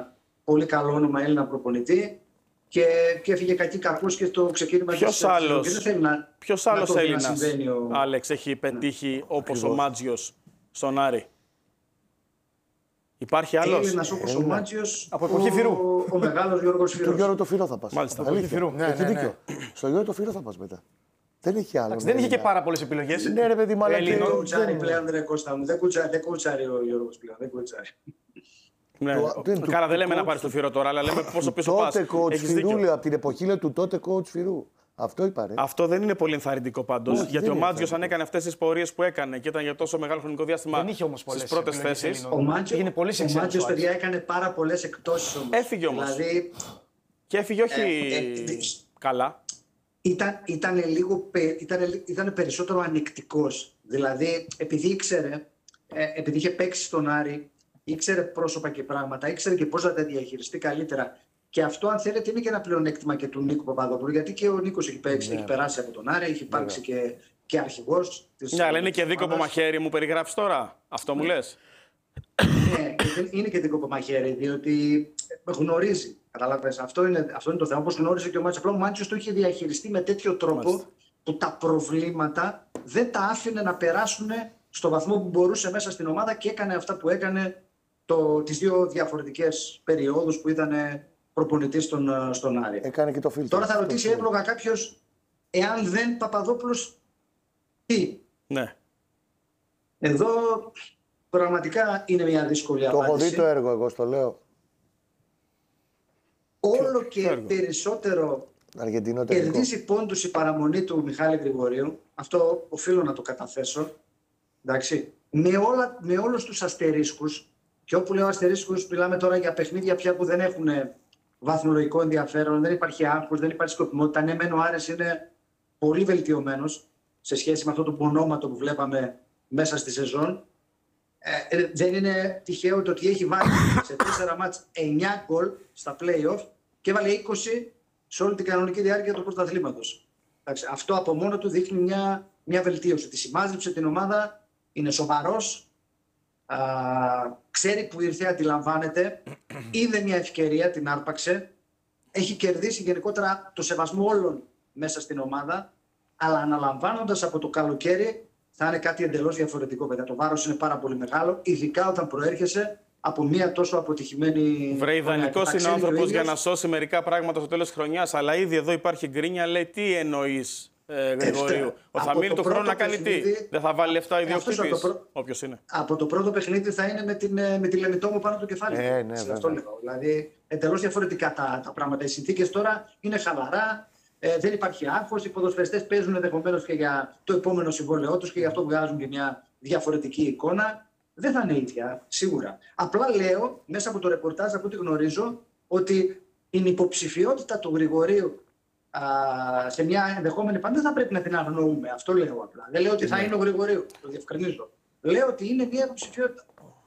G: πολύ καλό όνομα Έλληνα προπονητή. Και, και έφυγε κακή κακούς και στο ξεκίνημα
D: ποιος
G: της
D: άλλος,
G: και δεν θέλει να,
D: ποιος
G: να
D: άλλος
G: το
D: Έλληνας,
G: ο...
D: Άλεξ, έχει πετύχει ναι. όπως ο Μάτζιος στον Άρη? Υπάρχει άλλος?
G: Έλληνας όπως ο Μάτζιος,
J: από εποχή Φυρού.
G: Ο, ο μεγάλος Γιώργος Φυρός.
F: Στο Γιώργο το Φύρο θα πας.
D: Μάλιστα.
F: Από εποχή Φυρού.
J: Ναι,
F: έχει
J: ναι, ναι.
F: δίκιο. Στο Γιώργο το Φύρο θα πας μετά. Δεν έχει άλλο.
J: Εντάξει, δεν είχε και πάρα πολλές επιλογές.
F: Ναι, ρε παιδί, μάλλον.
G: Δεν κουτσάρει πλέον, ρε Κώστα μου. Δεν κουτσάρει ο Γιώργος πλέον. Δεν κουτσάρει.
D: Ναι. Το, το, Καλά, δεν λέμε coach, να πάρει το Φύρο τώρα, αλλά λέμε πόσο πίσω πας.
F: Τότε coach Φυρού, λέω, από την εποχή λέω, του τότε coach Φυρού. Αυτό είπα, ρε.
D: Αυτό δεν είναι πολύ ενθαρρυντικό πάντως. Γιατί ο Μάτζιος, αν έκανε αυτές τις πορείες που έκανε και ήταν για τόσο μεγάλο χρονικό διάστημα στις πρώτες θέσεις.
G: Ο Μάτζιος, παιδιά, έκανε πάρα πολλές εκτόσεις όμως.
D: Έφυγε όμως.
G: Δηλαδή,
D: και έφυγε όχι ε, ε, καλά.
G: Ήταν, ήταν, λίγο, ήταν, ήταν περισσότερο ανεκτικός. Δηλαδή, επειδή ήξερε, ε, επειδή είχε παίξει στον Άρη, ήξερε πρόσωπα και πράγματα, ήξερε και πώς να τα διαχειριστεί καλύτερα. Και αυτό, αν θέλετε, είναι και ένα πλεονέκτημα και του Νίκου Παπαδόπουλου. Γιατί και ο Νίκος έχει, παίξει, yeah. έχει περάσει από τον Άρη, έχει υπάρξει yeah. και, και αρχηγός.
D: Ναι, αλλά είναι και δίκοπο μαχαίρι, μου περιγράφεις τώρα. Αυτό μου λες.
G: Ναι, είναι και δίκοπο μαχαίρι, διότι γνωρίζει. Καταλάβες, αυτό είναι, αυτό είναι το θέμα. Όπως γνώριζε και ο Μάτσος. Απλά ο Μάτσος το είχε διαχειριστεί με τέτοιο τρόπο Μάλιστα. που τα προβλήματα δεν τα άφηνε να περάσουν στο βαθμό που μπορούσε μέσα στην ομάδα και έκανε αυτά που έκανε το, τις δύο διαφορετικές περιόδους που ήταν προπονητής στον, στον Άρη.
F: Έκανε και το φίλτρο.
G: Τώρα θα ρωτήσει εύλογα κάποιος, εάν δεν Παπαδόπουλος, τι.
D: Ναι.
G: Εδώ πραγματικά είναι μια δύσκολη
F: το
G: απάντηση.
F: Το έχω δει το έργο, εγώ στο λέω.
G: Όλο και έργο. περισσότερο κερδίζει πόντους η παραμονή του Μιχάλη Γρηγορίου. Αυτό οφείλω να το καταθέσω. Εντάξει. Με, όλα, με όλους τους αστερίσκους, και όπου λέω αστερίσκους, μιλάμε τώρα για παιχνίδια πια που δεν έχουν βαθμολογικό ενδιαφέρον, δεν υπάρχει άγχος, δεν υπάρχει σκοπιμότητα. Ναι, μεν ο Άρης είναι πολύ βελτιωμένος σε σχέση με αυτό το πονόματο που βλέπαμε μέσα στη σεζόν. Ε, δεν είναι τυχαίο το ότι έχει βάλει σε τέσσερα μάτς εννιά γκολ στα play-off και βάλει είκοσι σε όλη την κανονική διάρκεια του πρωταθλήματος. Αυτό από μόνο του δείχνει μια, μια βελτίωση. Τη συμμάζεψε την ομάδα, είναι σοβαρός, α, ξέρει που ήρθε, αντιλαμβάνεται, είδε μια ευκαιρία, την άρπαξε, έχει κερδίσει γενικότερα το σεβασμό όλων μέσα στην ομάδα, αλλά αναλαμβάνοντας από το καλοκαίρι θα είναι κάτι εντελώς διαφορετικό. Παιδιά. Το βάρος είναι πάρα πολύ μεγάλο, ειδικά όταν προέρχεσαι από μια τόσο αποτυχημένη.
D: Βρε, ιδανικός είναι ο άνθρωπος για να σώσει μερικά πράγματα στο τέλος της χρονιάς, αλλά ήδη εδώ υπάρχει γκρίνια, λέει τι εννοείς, ε, Γρηγορίου. Ο θα μείνει του χρόνου να κάνει τι, δεν θα βάλει λεφτά ο ιδιοκτήτης, προ... όποιος είναι.
G: Από το πρώτο παιχνίδι θα είναι με, την, με τη Λεμιτόμο πάνω το κεφάλι.
F: Ε, ναι,
G: αυτό λέω. Δηλαδή, εντελώς διαφορετικά τα, τα πράγματα. Οι συνθήκες τώρα είναι χαλαρά. Ε, δεν υπάρχει άγχος. Οι ποδοσφαιριστές παίζουν ενδεχομένως και για το επόμενο συμβόλαιό τους και γι' αυτό βγάζουν και μια διαφορετική εικόνα. Δεν θα είναι ίδια, σίγουρα. Απλά λέω, μέσα από το ρεπορτάζ, από ό,τι γνωρίζω, ότι η υποψηφιότητα του Γρηγορίου α, σε μια ενδεχόμενη πάντα δεν θα πρέπει να την αγνοούμε. Αυτό λέω απλά. Δεν λέω ότι θα είναι ο Γρηγορίου. Το διευκρινίζω. Λέω ότι είναι μια υποψηφιότητα.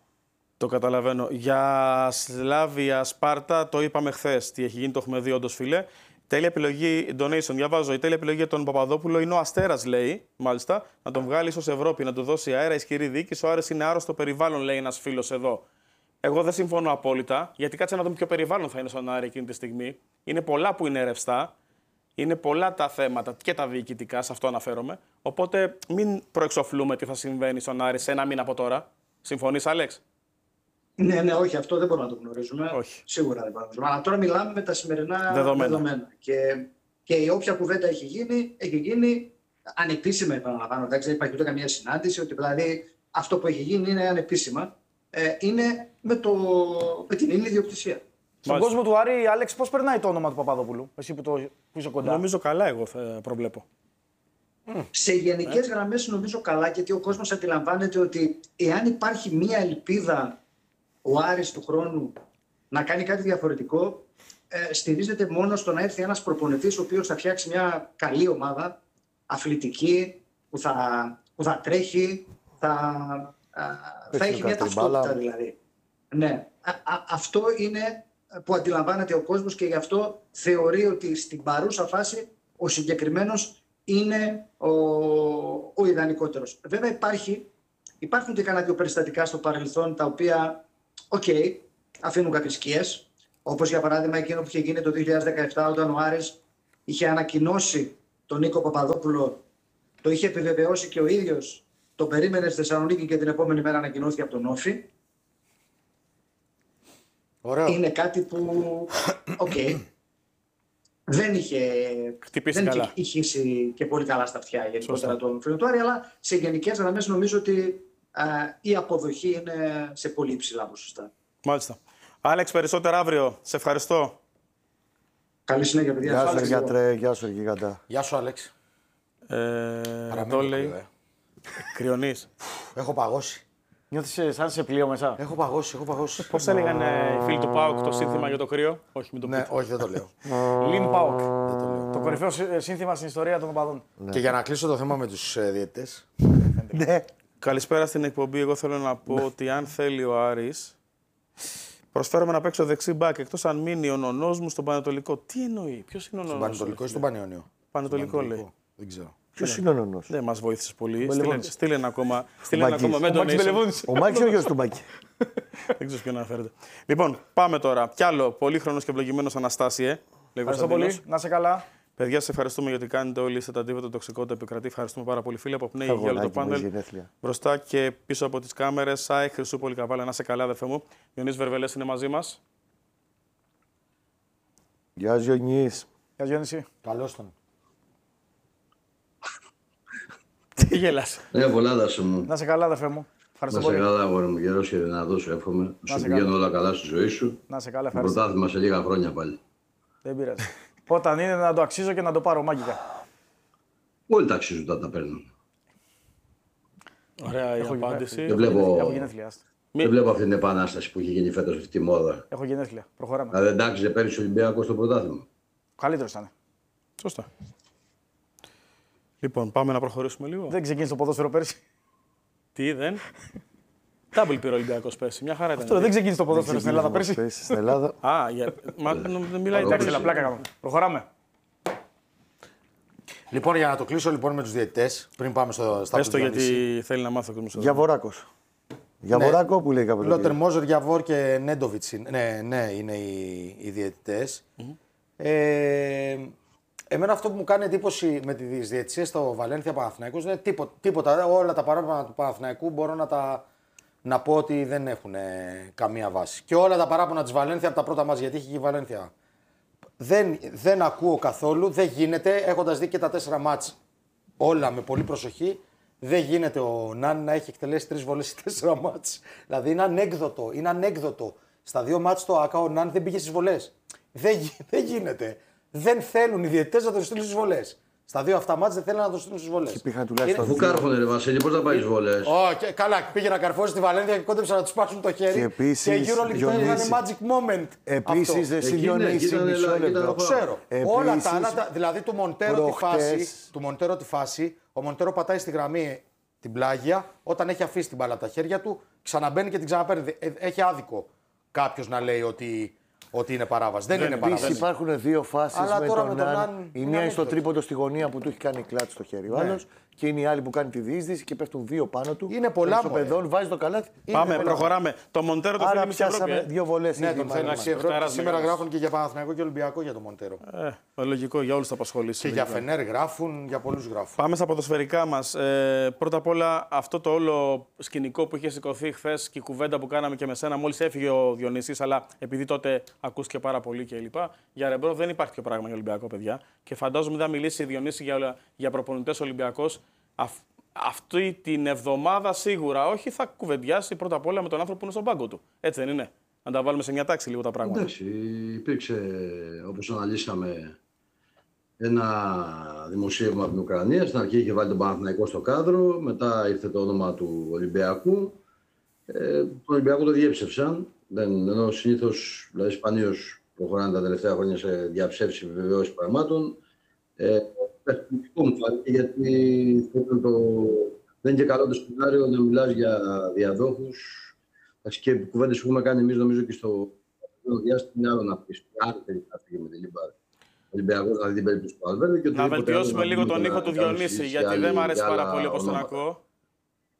D: Το καταλαβαίνω. Για Σλάβια Σπάρτα, το είπαμε χθες. Τι έχει γίνει, το έχουμε δει όντως, φίλε. Τέλεια επιλογή, donation, διαβάζω. Η τέλεια επιλογή για τον Παπαδόπουλο είναι ο Αστέρας, λέει, μάλιστα, να τον βγάλει ίσως Ευρώπη, να του δώσει αέρα, ισχυρή διοίκηση. Ο Άρης είναι άρρωστο περιβάλλον, λέει ένας φίλος εδώ. Εγώ δεν συμφωνώ απόλυτα, γιατί κάτσε να δούμε ποιο περιβάλλον θα είναι στον Άρη εκείνη τη στιγμή. Είναι πολλά που είναι ρευστά, είναι πολλά τα θέματα και τα διοικητικά, σε αυτό αναφέρομαι. Οπότε μην προεξοφλούμε τι θα συμβαίνει στον Άρη σε ένα μήνα από τώρα. Συμφωνείς, Άλεξ?
G: Ναι, ναι, όχι, αυτό δεν μπορούμε να το γνωρίζουμε.
D: Όχι.
G: Σίγουρα δεν μπορούμε να το γνωρίζουμε. Αλλά τώρα μιλάμε με τα σημερινά
D: δεδομένα.
G: δεδομένα. Και, και η όποια κουβέντα έχει γίνει, έχει γίνει ανεπίσημα, επαναλαμβάνω. Δεν υπάρχει ούτε καμία συνάντηση. Ότι δηλαδή αυτό που έχει γίνει είναι ανεπίσημα. Ε, είναι με, το, με την ίδια ιδιοκτησία.
J: Στον κόσμο του Άρη, Άλεξ, πώς περνάει το όνομα του Παπαδόπουλου, εσύ που, το, που είσαι κοντά?
D: Νομίζω καλά, εγώ θα προβλέπω.
G: Σε γενικές γραμμές νομίζω καλά, γιατί ο κόσμος αντιλαμβάνεται ότι εάν υπάρχει μία ελπίδα ο Άρης του χρόνου να κάνει κάτι διαφορετικό, ε, στηρίζεται μόνο στο να έρθει ένας προπονητής ο οποίος θα φτιάξει μια καλή ομάδα, αθλητική, που θα, που θα τρέχει, θα, α, θα έχει μια ταυτότητα δηλαδή. Ναι. Α, α, αυτό είναι που αντιλαμβάνεται ο κόσμος και γι' αυτό θεωρεί ότι στην παρούσα φάση ο συγκεκριμένος είναι ο, ο ιδανικότερος. Βέβαια υπάρχει, υπάρχουν και κανένα δύο περιστατικά στο παρελθόν τα οποία, οκ, okay, αφήνουν κάποιες σκιές. Όπως για παράδειγμα εκείνο που είχε γίνει το δύο χιλιάδες δεκαεπτά όταν ο Άρης είχε ανακοινώσει τον Νίκο Παπαδόπουλο, το είχε επιβεβαιώσει και ο ίδιος, το περίμενε στη Θεσσαλονίκη και την επόμενη μέρα ανακοινώθηκε από τον Όφη.
E: Ωραίο.
G: Είναι κάτι που, οκ, okay, δεν είχε, δεν είχε ηχήσει και πολύ καλά στα αυτιά γενικότερα τον φίλο του Άρη, αλλά σε γενικές γραμμές νομίζω ότι α, η αποδοχή είναι σε πολύ υψηλά ποσοστά.
D: Μάλιστα. Άλεξ, περισσότερα αύριο. Σε ευχαριστώ.
G: Καλή συνέχεια, παιδιά.
F: Γεια σου, γιατρέ. Γεια σου, Γιγαντά.
E: Γεια σου, Άλεξ.
D: Ε, εδώ λέει. Κρυονής.
E: Έχω παγώσει.
J: Νιώθεις σαν σε πλοίο μέσα.
E: Έχω παγώσει, έχω παγώσει.
D: Πώς έλεγαν οι φίλοι του ΠΑΟΚ το σύνθημα για το κρύο? Όχι, μην το πείτε.
E: Ναι, όχι, δεν το λέω.
J: Λιν ΠΑΟΚ.
E: Δεν το λέω.
J: Το κορυφαίο σύνθημα στην ιστορία των οπαδών.
E: Ναι. Και για να κλείσω το θέμα με τους ε, διαιτητές.
F: Ναι.
D: Καλησπέρα στην εκπομπή. Εγώ θέλω να πω ότι αν θέλει ο Άρης, προσφέρομαι να παίξω δεξί μπακ, εκτός αν μείνει ο νονός μου στον Πανετολικό. Τι εννοεί, ποιος είναι ο νονός?
E: Στον Πανετολικό ή στον Πανιόνιο?
D: Πανετολικό λέει.
E: Δεν ξέρω.
F: Ποιος είναι ο νονός?
D: Δεν μας βοήθησε πολύ. Στείλε ένα ακόμα. Στείλε ένα ακόμα.
F: Ο Μάκης είναι ο γιος του Μάκη.
D: Δεν ξέρω ποιον αναφέρεται. Λοιπόν, πάμε τώρα. Κι άλλο πολύχρονος και ευλογημένος Αναστάσιε.
J: Ευχαριστώ πολύ. Να σε καλά.
D: Παιδιά, σας ευχαριστούμε γιατί κάνετε όλοι. Είστε τα αντίβατα τοξικότητα επικρατεί. Ευχαριστούμε πάρα πολύ, φίλοι από Πνέη για όλο το πάνελ. Μπροστά και πίσω από τις κάμερες. Σάι, Χρυσούπολη, Καβάλα. Να σε καλά, αδερφέ μου. Διονύς Βερβελές είναι μαζί μας.
F: Γεια σου, Διονύς.
J: Γεια Διονύση.
E: Καλώς τον.
D: Τι γελάς?
K: Ναι, πολλά δάσε μου.
J: Να σε καλά, αδερφέ μου.
K: Να σε καλά, αγόρι μου. Γερός και δυνατός σου εύχομαι. Σου πηγαίνουν όλα καλά στη ζωή σου.
J: Να σε καλά,
K: ευχαριστώ. Πρωτάθλημα σε λίγα χρόνια πάλι.
J: Δεν πειράζει. Όταν είναι να το αξίζω και να το πάρω μάγικα.
K: Όλοι τα αξίζουν όταν τα παίρνουν.
D: Ωραία η απάντηση.
K: Δεν βλέπω,
J: Έχω γενέθλια.
K: δεν βλέπω αυτή την επανάσταση που έχει γίνει φέτος αυτή τη μόδα.
J: Έχω γενέθλια. Προχωράμε.
K: Δηλαδή εντάξει, πέρυσι ο Ολυμπιακός στο πρωτάθλημα.
J: Καλύτερος ήταν.
D: Σωστά. Λοιπόν, πάμε να προχωρήσουμε λίγο.
J: Δεν ξεκίνησε το ποδόσφαιρο πέρσι.
D: Τι δεν. Double πήρε ο Ολυμπιακός πέρσι. Μια χαρά ήταν.
J: Αυτό δεν ξεκίνησε το ποδόσφαιρο στην Ελλάδα πέρσι.
F: Στην Ελλάδα.
D: Α, για... Μα δεν μιλάει.
J: Εντάξει, αλλά πλάκα κάνω. Προχωράμε.
E: Λοιπόν, για να το κλείσω λοιπόν με τους διαιτητές, πριν πάμε στο στα
D: Πες το γιατί θέλει να μάθω ο κόσμος.
F: Γιαβοράκος. Γιαβοράκο που λέει κάποιο.
E: Λότερ Μόζερ, Γιαβόρ και Νέντοβιτς. Ναι, ναι, είναι οι, οι διαιτητές. Mm-hmm. Ε, εμένα αυτό που μου κάνει εντύπωση με τις διαιτησίες στο Βαλένθια Παναθηναϊκός είναι τίποτα, τίποτα. Όλα τα παράπονα του Παναθηναϊκού μπορώ να τα να πω ότι δεν έχουν καμία βάση. Και όλα τα παράπονα της Βαλένθια από τα πρώτα μας, γιατί είχε και η Βαλένθια. Δεν, δεν ακούω καθόλου, δεν γίνεται, έχοντας δει και τα τέσσερα μάτς όλα με πολύ προσοχή, δεν γίνεται ο Νάν να έχει εκτελέσει τρεις βολές σε τέσσερα μάτς. Δηλαδή είναι ανέκδοτο, είναι ανέκδοτο. Στα δύο μάτς στο ΑΚΑ ο Νάν δεν πήγε στις βολές. Δεν, δεν γίνεται. Δεν θέλουν οι διαιτητές να τον στείλουν στις βολές. Στα δύο αυτά μάτς δεν θέλουν να τον στείλουν στις βολές.
K: Αφού κάρφωνε ρε Βασίλη, πώς θα πάει στις βολές?
E: Oh, καλά, πήγε να καρφώσει τη Βαλένθια και κόντεψαν να τους πάσουν το χέρι.
F: Και επίσης,
E: και η EuroLeague ήταν magic moment.
F: Επίσης, εσύ Διονύση, μισό λεπτό.
E: Ξέρω. Όλα τα άλλα, δηλαδή του Μοντέρο, τη φάση, του Μοντέρο τη φάση, ο Μοντέρο πατάει στη γραμμή την πλάγια, όταν έχει αφήσει την μπάλα από τα χέρια του, ξαναμπαίνει και την ξαναπαίρνει. Έχει άδικο κάποιος να λέει ότι, ότι είναι παράβαση. Δεν, δεν είναι παράβαση.
F: Υπάρχουν δύο φάσεις με τον, με τον Ναν. Η μία είναι στο τρίποντο στη γωνία που του έχει κάνει κλάτ στο χέρι ο άλλος. Και είναι η άλλη που κάνει τη διείσδυση και πέφτουν δύο πάνω του.
E: Είναι πολλά
F: στο παιδόν, βάζει το καλάθι.
D: Πάμε, προχωράμε. Το Μοντέρο το θέλει σε Ευρώπη.
F: Δύο βολές.
E: Ναι, τον θέλει σε Ευρώπη. Σήμερα γράφουν και για Παναθηναϊκό και Ολυμπιακό για τον Μοντέρο.
D: Ε, λογικό, για όλους θα απασχολήσει.
E: Και για Φενέρ γράφουν, για πολλούς γράφουν.
D: Πάμε στα ποδοσφαιρικά μας. Ε, πρώτα απ' όλα, αυτό το όλο σκηνικό που είχε σηκωθεί χθες και η κουβέντα που κάναμε και με σένα, μόλις έφυγε ο Διονύσης, αλλά επειδή τότε ακούστηκε πάρα πολύ κλπ. Για ρεμπρό δεν υπάρχει πιο πράγμα για Ολυμπιακό, παιδιά. Και φαντάζομαι δεν θα μιλήσει η Διονύση για, για προπονητές Ολυμπιακός. Αφ, αυτή την εβδομάδα σίγουρα όχι, θα κουβεντιάσει πρώτα απ' όλα με τον άνθρωπο που είναι στον πάγκο του. Έτσι δεν είναι? Να τα βάλουμε σε μια τάξη λίγο τα πράγματα.
K: Εντάξει, υπήρξε, όπως αναλύσαμε, ένα δημοσίευμα από την Ουκρανία. Στην αρχή είχε βάλει τον Παναθηναϊκό στο κάδρο, μετά ήρθε το όνομα του Ολυμπιακού. Ε, τον Ολυμπιακό το διέψευσαν, δεν, ενώ συνήθως, δηλαδή σπανίως προχωράνε τα τελευταία χρόνια σε διαψεύσεις επιβεβαιώσεις πραγμάτων. Ε, μου φάνηκε, γιατί το... δεν είναι και καλό το σενάριο να μιλάς για διαδόχους και κουβέντες που έχουμε κάνει εμείς νομίζω και στο διάστημα είναι άλλο να πεις. Άλλη περίπτωση με τη Λίμπαρ. Ολυμπιακός να δει την περίπτωση του Αλβέρδου.
D: Να βελτιώσουμε λίγο τον ήχο του Διονύση, γιατί δεν μου αρέσει πάρα πολύ όπως τον ακούω.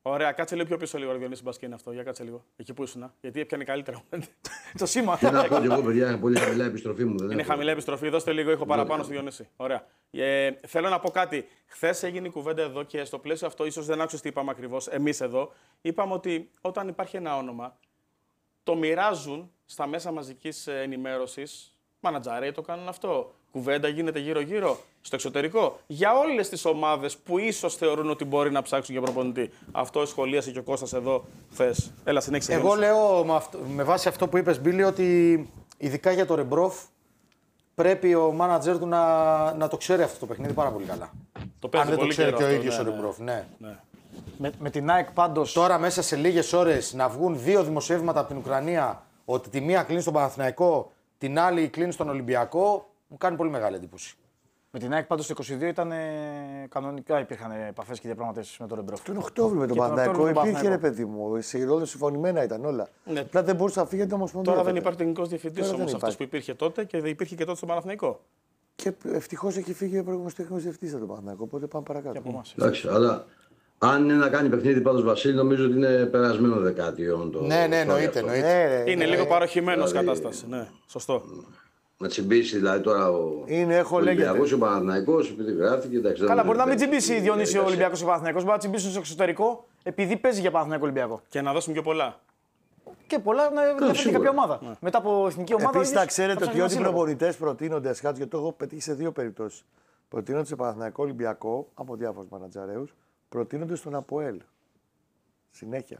D: Ωραία, κάτσε λίγο πιο πίσω λίγο, Διονύση Μπασκέ είναι αυτό. Για κάτσε λίγο. Εκεί που ήσουν. Γιατί έπιανε καλύτερα. Το σήμα.
K: Δεν ακούω και εγώ, παιδιά, είναι πολύ χαμηλά η επιστροφή μου. Δεν
D: είναι
K: έχω.
D: χαμηλά η επιστροφή. Δώστε λίγο ήχο παραπάνω στη Διονύση. Ωραία. Ε, θέλω να πω κάτι. Χθες έγινε η κουβέντα εδώ και στο πλαίσιο αυτό, ίσως δεν άκουσες τι είπαμε ακριβώς. Εμείς εδώ είπαμε ότι όταν υπάρχει ένα όνομα, το μοιράζουν στα μέσα μαζικής ενημέρωσης. Μανατζαρέοι το κάνουν αυτό. Κουβέντα γίνεται γύρω-γύρρο στο εξωτερικό. Για όλες τις ομάδες που ίσως θεωρούν ότι μπορεί να ψάξουν για προπονητή. Αυτό σχολίασε και ο Κώστας εδώ χθες. Έλα, συνέχισε.
E: Εγώ λέω με, αυτό, με βάση αυτό που είπες, Μπίλη, ότι ειδικά για το Ρεμπρόφ πρέπει ο μάνατζερ του να, να το ξέρει αυτό το παιχνίδι πάρα πολύ καλά.
D: Το παίζει
E: αν δεν
D: πολύ
E: το ξέρει και ο
D: αυτό,
E: ίδιος
D: ναι,
E: ο Ρεμπρόφ. Ναι.
D: Ναι.
J: Με, με την ΑΕΚ πάντως.
E: Τώρα μέσα σε λίγες ώρες να βγουν δύο δημοσιεύματα από την Ουκρανία ότι τη μία κλείνει στον Παναθηναϊκό, την άλλη κλείνει στον Ολυμπιακό, μου κάνει πολύ μεγάλη εντύπωση.
J: Με την ΑΕΚ πάντως το είκοσι δύο ήταν κανονικά, υπήρχαν επαφές και διαπραγματεύσεις με τον Ρεμπρόφ.
F: Τον Οκτώβριο με τον Παναθηναϊκό υπήρχε, ρε παιδί μου. Σε ρόλο συμφωνημένα ήταν όλα.
D: Ναι.
F: Απλά δεν μπορούσε να φύγει την Ομοσπονδία.
D: Τώρα δεν υπάρχει τεχνικός διευθυντής όμως αυτός που υπήρχε τότε και δεν υπήρχε και τότε στον Παναθηναϊκό.
F: Και ευτυχώς έχει φύγει ο προηγούμενος τεχνικός διευθυντής από τον Παναθηναϊκό. Οπότε πάμε παρακάτω.
K: Εντάξει, αλλά αν είναι να κάνει παιχνίδι πάντως Βασίλη, νομίζω ότι είναι περασμένο δεκάτιο. Το...
E: Ναι, ναι, εννοείται. εννοείται.
D: Είναι λίγο παροχημένος
K: δηλαδή...
D: κατάσταση. Ναι, σωστό.
K: Να τσιμπήσει δηλαδή τώρα ο Ολυμπιακός, ο Παναθηναϊκός, επειδή γράφτηκε. Εντάξει,
J: καλά, μπορεί να μην τσιμπήσει Διονύση ο Ολυμπιακός ο Παναθηναϊκός, μπορεί να τσιμπήσει στο εξωτερικό επειδή παίζει για Παναθηναϊκό Ολυμπιακό.
D: Και να δώσουν πιο πολλά.
J: Και πολλά να βρεθεί κάποια ομάδα.
D: Ναι.
J: Μετά από εθνική ομάδα.
F: Επίσης, θα ξέρετε ότι ό,τι προπονητές προτείνονται, γιατί το έχω πετύχει σε δύο περιπτώσεις. Προτείνονται σε Παναθηναϊκό Ολυμπιακό από διάφορους μανατζαρέους, προτείνονται στον ΑΠΟΕΛ. Συνέχεια.